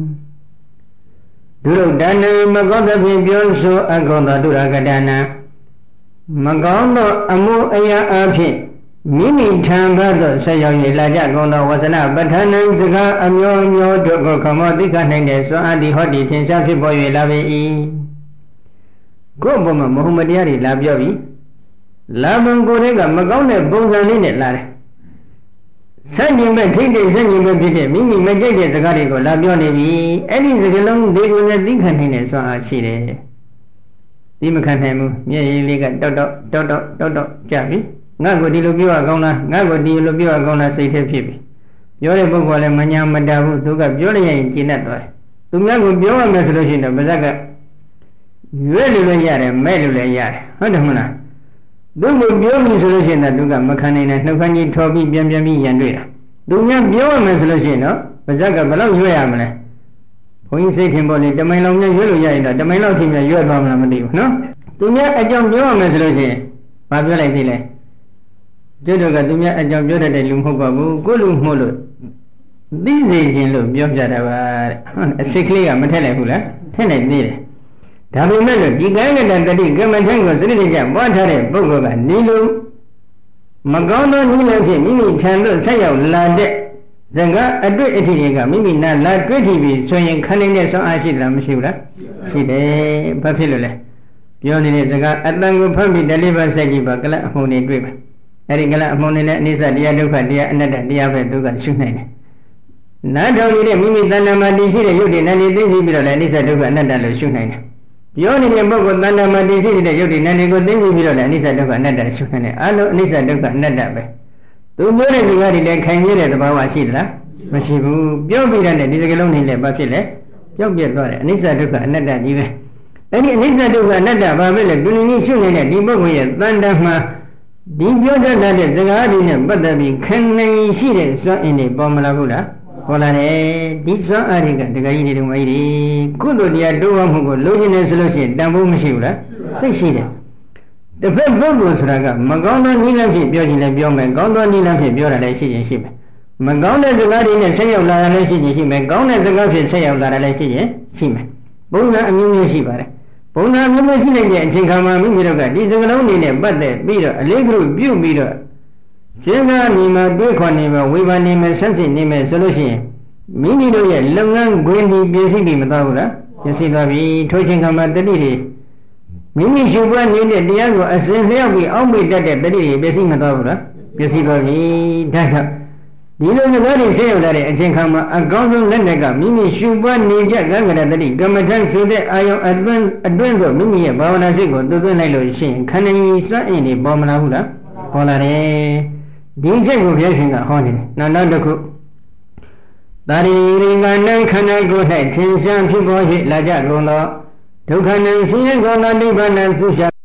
ဒုရဒနာမကောင်းသဖြင့်ပြောဆိုအကောင်းသောဒုရကတနာမကောင်းသောအမှုအရာအဖြစ်မိမိထံဘက်သို့ဆက်ရောက်၍လာကြကုန်သောဝဇ္ဇနပဋ္ဌာနံစကားအမျိုးမျိုးတို့ကိုခမောသိခနိုင်တဲ့စွမ်းအားဒီဟောဒီထင်ရှားဖြစ်ပေါ်၍လာပေ၏ကိုယ့်ဘုံမှာမဟုတ်မတရားတွေလာပြောပြီးလာဘုံကိုယ်တွေကမကောင်းတဲ့ပုံစံလေးနဲ့လာတယ်ဆန့်ကျင်ဘက်ထိတ်တဲ့ဆန့်ကျင်ဘက်ဖြစ်တဲ့မိမိမကြိုက်တဲ့စကားတွေကိုလာပြောနေပြီအဲ့ဒီစကားလုံးတွေကိုလည်းသိခနိုင်တဲ့စွမ်းအားရှိတယ်ဒီမခံနိုင်ဘူးမျက်ရည်လေးကတောက်တောက်တောက်တောက်တောက်တောက်ကြပြီငါ့ကိုဒီလိုပြောရကောင်းလားငါ့ကိုဒီလိုပြောရကောင်းလားစိတ်ထဲဖြစ်ပြီပြောတဲ့ပုဂ္ဂိုလ်လည်းမညာမတာဘူးသူကပြောလိုက်ရင်ကျဉ်တတ်သွားတယ်သူများကိုပြောရမယ်ဆိုလို့ရှိရင်တော့ပါဇက်ကရွဲ့လို့လည်းရတယ်မဲ့လို့လည်းရတယ်ဟုတ်တယ်မလားသူ့ကိုပြောပြီဆိုလို့ရှိရင်တော့သူကမခံနိုင်တဲ့နှုတ်ခမ်းကြီးထော်ပြီးပြန်ပြန်ပြီးရန်တွေ့တာသူများပြောရမယ်ဆိုလို့ရှိရင်တော့ပါဇက်ကဘယ်လောက်ရွဲ့ရမလဲဘုန်းကြီးစိတ်ထင်ပေါ်လေတမိုင်လောက်နဲ့ရွဲ့လို့ရရင်တော့တမိုင်လောက်ထိများရွဲ့သွားမလားမသိဘူးနော်သူများအကြောင်းပြောရမယ်ဆိုလို့ရှိရင်ဘာပြောလိုက်သေးလဲကျွတ်တော့ကသူများအကြောင်းပြောတတ်တဲ့လူမဟုတ်ပါဘူးကိုလူမှုလို့သိစေခြင်းလို့ပြောပြတာပါတဲ့အစိတ်ကလေးကမထက်လိုက်ဘူးလားထက်လိုက်သေးတယ်ဒါပေမဲ့လို့ဒီကာယကတတတိကမ္မထံကိုစနစ်တကျပွားထားတဲ့ပုဂ္ဂိုလ်ကနေလို့မကောင်းသောနည်းလည်းဖြင့်မိမိထံသို့ဆက်ရောက်လာတဲ့စကားအတွေ့အထိတွေကမိမိနာလာတွေ့ထိပြီးဆိုရင်ခန္ဓာနဲ့ဆောင်းအားရှိလားမရှိဘူးလားရှိတယ်ဘာဖြစ်လို့လဲပြောနေတဲ့စကားအတန်ကိုဖတ်ပြီးတလေးပါဆက်ကြည့်ပါကလအမှုတွေတွေ့ပါအဲ့ဒီကလအမှုနဲ့အနိစ္စတရားဒုက္ခတရားအနတ္တတရားပဲသူကရှုနိုင်တယ်။နားထောင်နေတဲ့မိမိတဏ္ဍာမှာတည်ရှိတဲ့ယုတ်တိနန္ဒီသိသိပြီးတော့လည်းအနိစ္စဒုက္ခအနတ္တလို့ရှုနိုင်တယ်။ပြောနေတဲ့ပုဂ္ဂိုလ်တဏ္ဍာမှာတည်ရှိတဲ့ယုတ်တိနန္ဒီကိုသိသိပြီးတော့လည်းအနိစ္စဒုက္ခအနတ္တရှုနိုင်တယ်။အလုံးအနိစ္စဒုက္ခအနတ္တပဲ။သူပြောတဲ့ဒီကားတွေလည်းခိုင်မြဲတဲ့သဘာဝရှိသလား။မရှိဘူး။ပြောပြတဲ့ဒီစကလုံးတွေလည်းဘာဖြစ်လဲ။ပြောက်ပြက်သွားတယ်အနိစ္စဒုက္ခအနတ္တကြီးပဲ။အဲ့ဒီအနိစ္စဒုက္ခအနတ္တဘာပဲလဲဒုနိနိရှုနေတဲ့ဒီပုဂ္ဂိုလ်ရဲ့တဏ္ဍာမှာဒီပြောတတ်တဲ့စကားတွေနဲ့ပတ်သက်ပြီးခံနိုင်ရှိတဲ့စွမ်းအင်တွေပေါ်မလာဘူးလားပေါ်လာတယ်ဒီစွမ်းအားတွေကတကကြီးတွေတုံးမကြီးတွေကုသိုလ်တရားတိုးဝမှုကိုလိုချင်တယ်ဆိုလို့ရှိရင်တန်ဖိုးမရှိဘူးလားသိရှိတယ်တစ်ဖက်ပုဂ္ဂိုလ်ဆိုတာကမကောင်းသောနည်းလမ်းဖြင့်ပြောချင်လည်းပြောမယ်ကောင်းသောနည်းလမ်းဖြင့်ပြောတာလည်းရှိရင်ရှိမယ်မကောင်းတဲ့စကားတွေနဲ့ဆက်ရောက်လာတာလည်းရှိရင်ရှိမယ်ကောင်းတဲ့စကားဖြင့်ဆက်ရောက်လာတာလည်းရှိရင်ရှိမယ်ပုံစံအမျိုးမျိုးရှိပါတယ်ပုံနာမျိုးမျိုးရှိနေတဲ့အချိန်ခါမှာမိမိတို့ကဒီစကလုံးတွေနဲ့ပတ်သက်ပြီးတော့အလေးကလေးပြုတ်ပြီးတော့စဉ်းစားနေမှတွေးခေါ်နေမှဝေဖန်နေမှဆက်စစ်နေမှဆိုလို့ရှိရင်မိမိတို့ရဲ့လုပ်ငန်းခွင်ဒီပြည့်စုံပြီမသွားဘူးလားပြည့်စုံသွားပြီထိုချိန်ခါမှာတတိတွေမိမိရှုပွားနေတဲ့တရားကိုအစဉ်လျောက်ပြီးအောက်မေ့တတ်တဲ့တတိတွေပြည့်စုံမသွားဘူးလားပြည့်စုံသွားပြီဒါကြောင့်ဒီလိုစကားတွေဆက်ရောက်လာတဲ့အချိန်ခါမှာအကောင်းဆုံးလက်နဲ့ကမိမိရှုပွားနေကြကံကရတတိကမ္မထံဆိုတဲ့အာယုံအတွင်းအတွင်းသို့မိမိရဲ့ဘာဝနာစိတ်ကိုသွင်းလိုက်လို့ရှိရင်ခန္ဓာကြီးစွမ်းအင်တွေပေါ်မလာဘူးလားပေါ်လာတယ်ဒီချက်ကိုဘုရားရှင်ကဟောနေတယ်နောက်နောက်တစ်ခုသာရိရိကနံခန္ဓာကိုယ်၌သင်္ချာဖြစ်ပေါ်၍လာကြကုန်သောဒုက္ခနံဆင်းရဲကုန်သောနိဗ္ဗာန်သုရှာ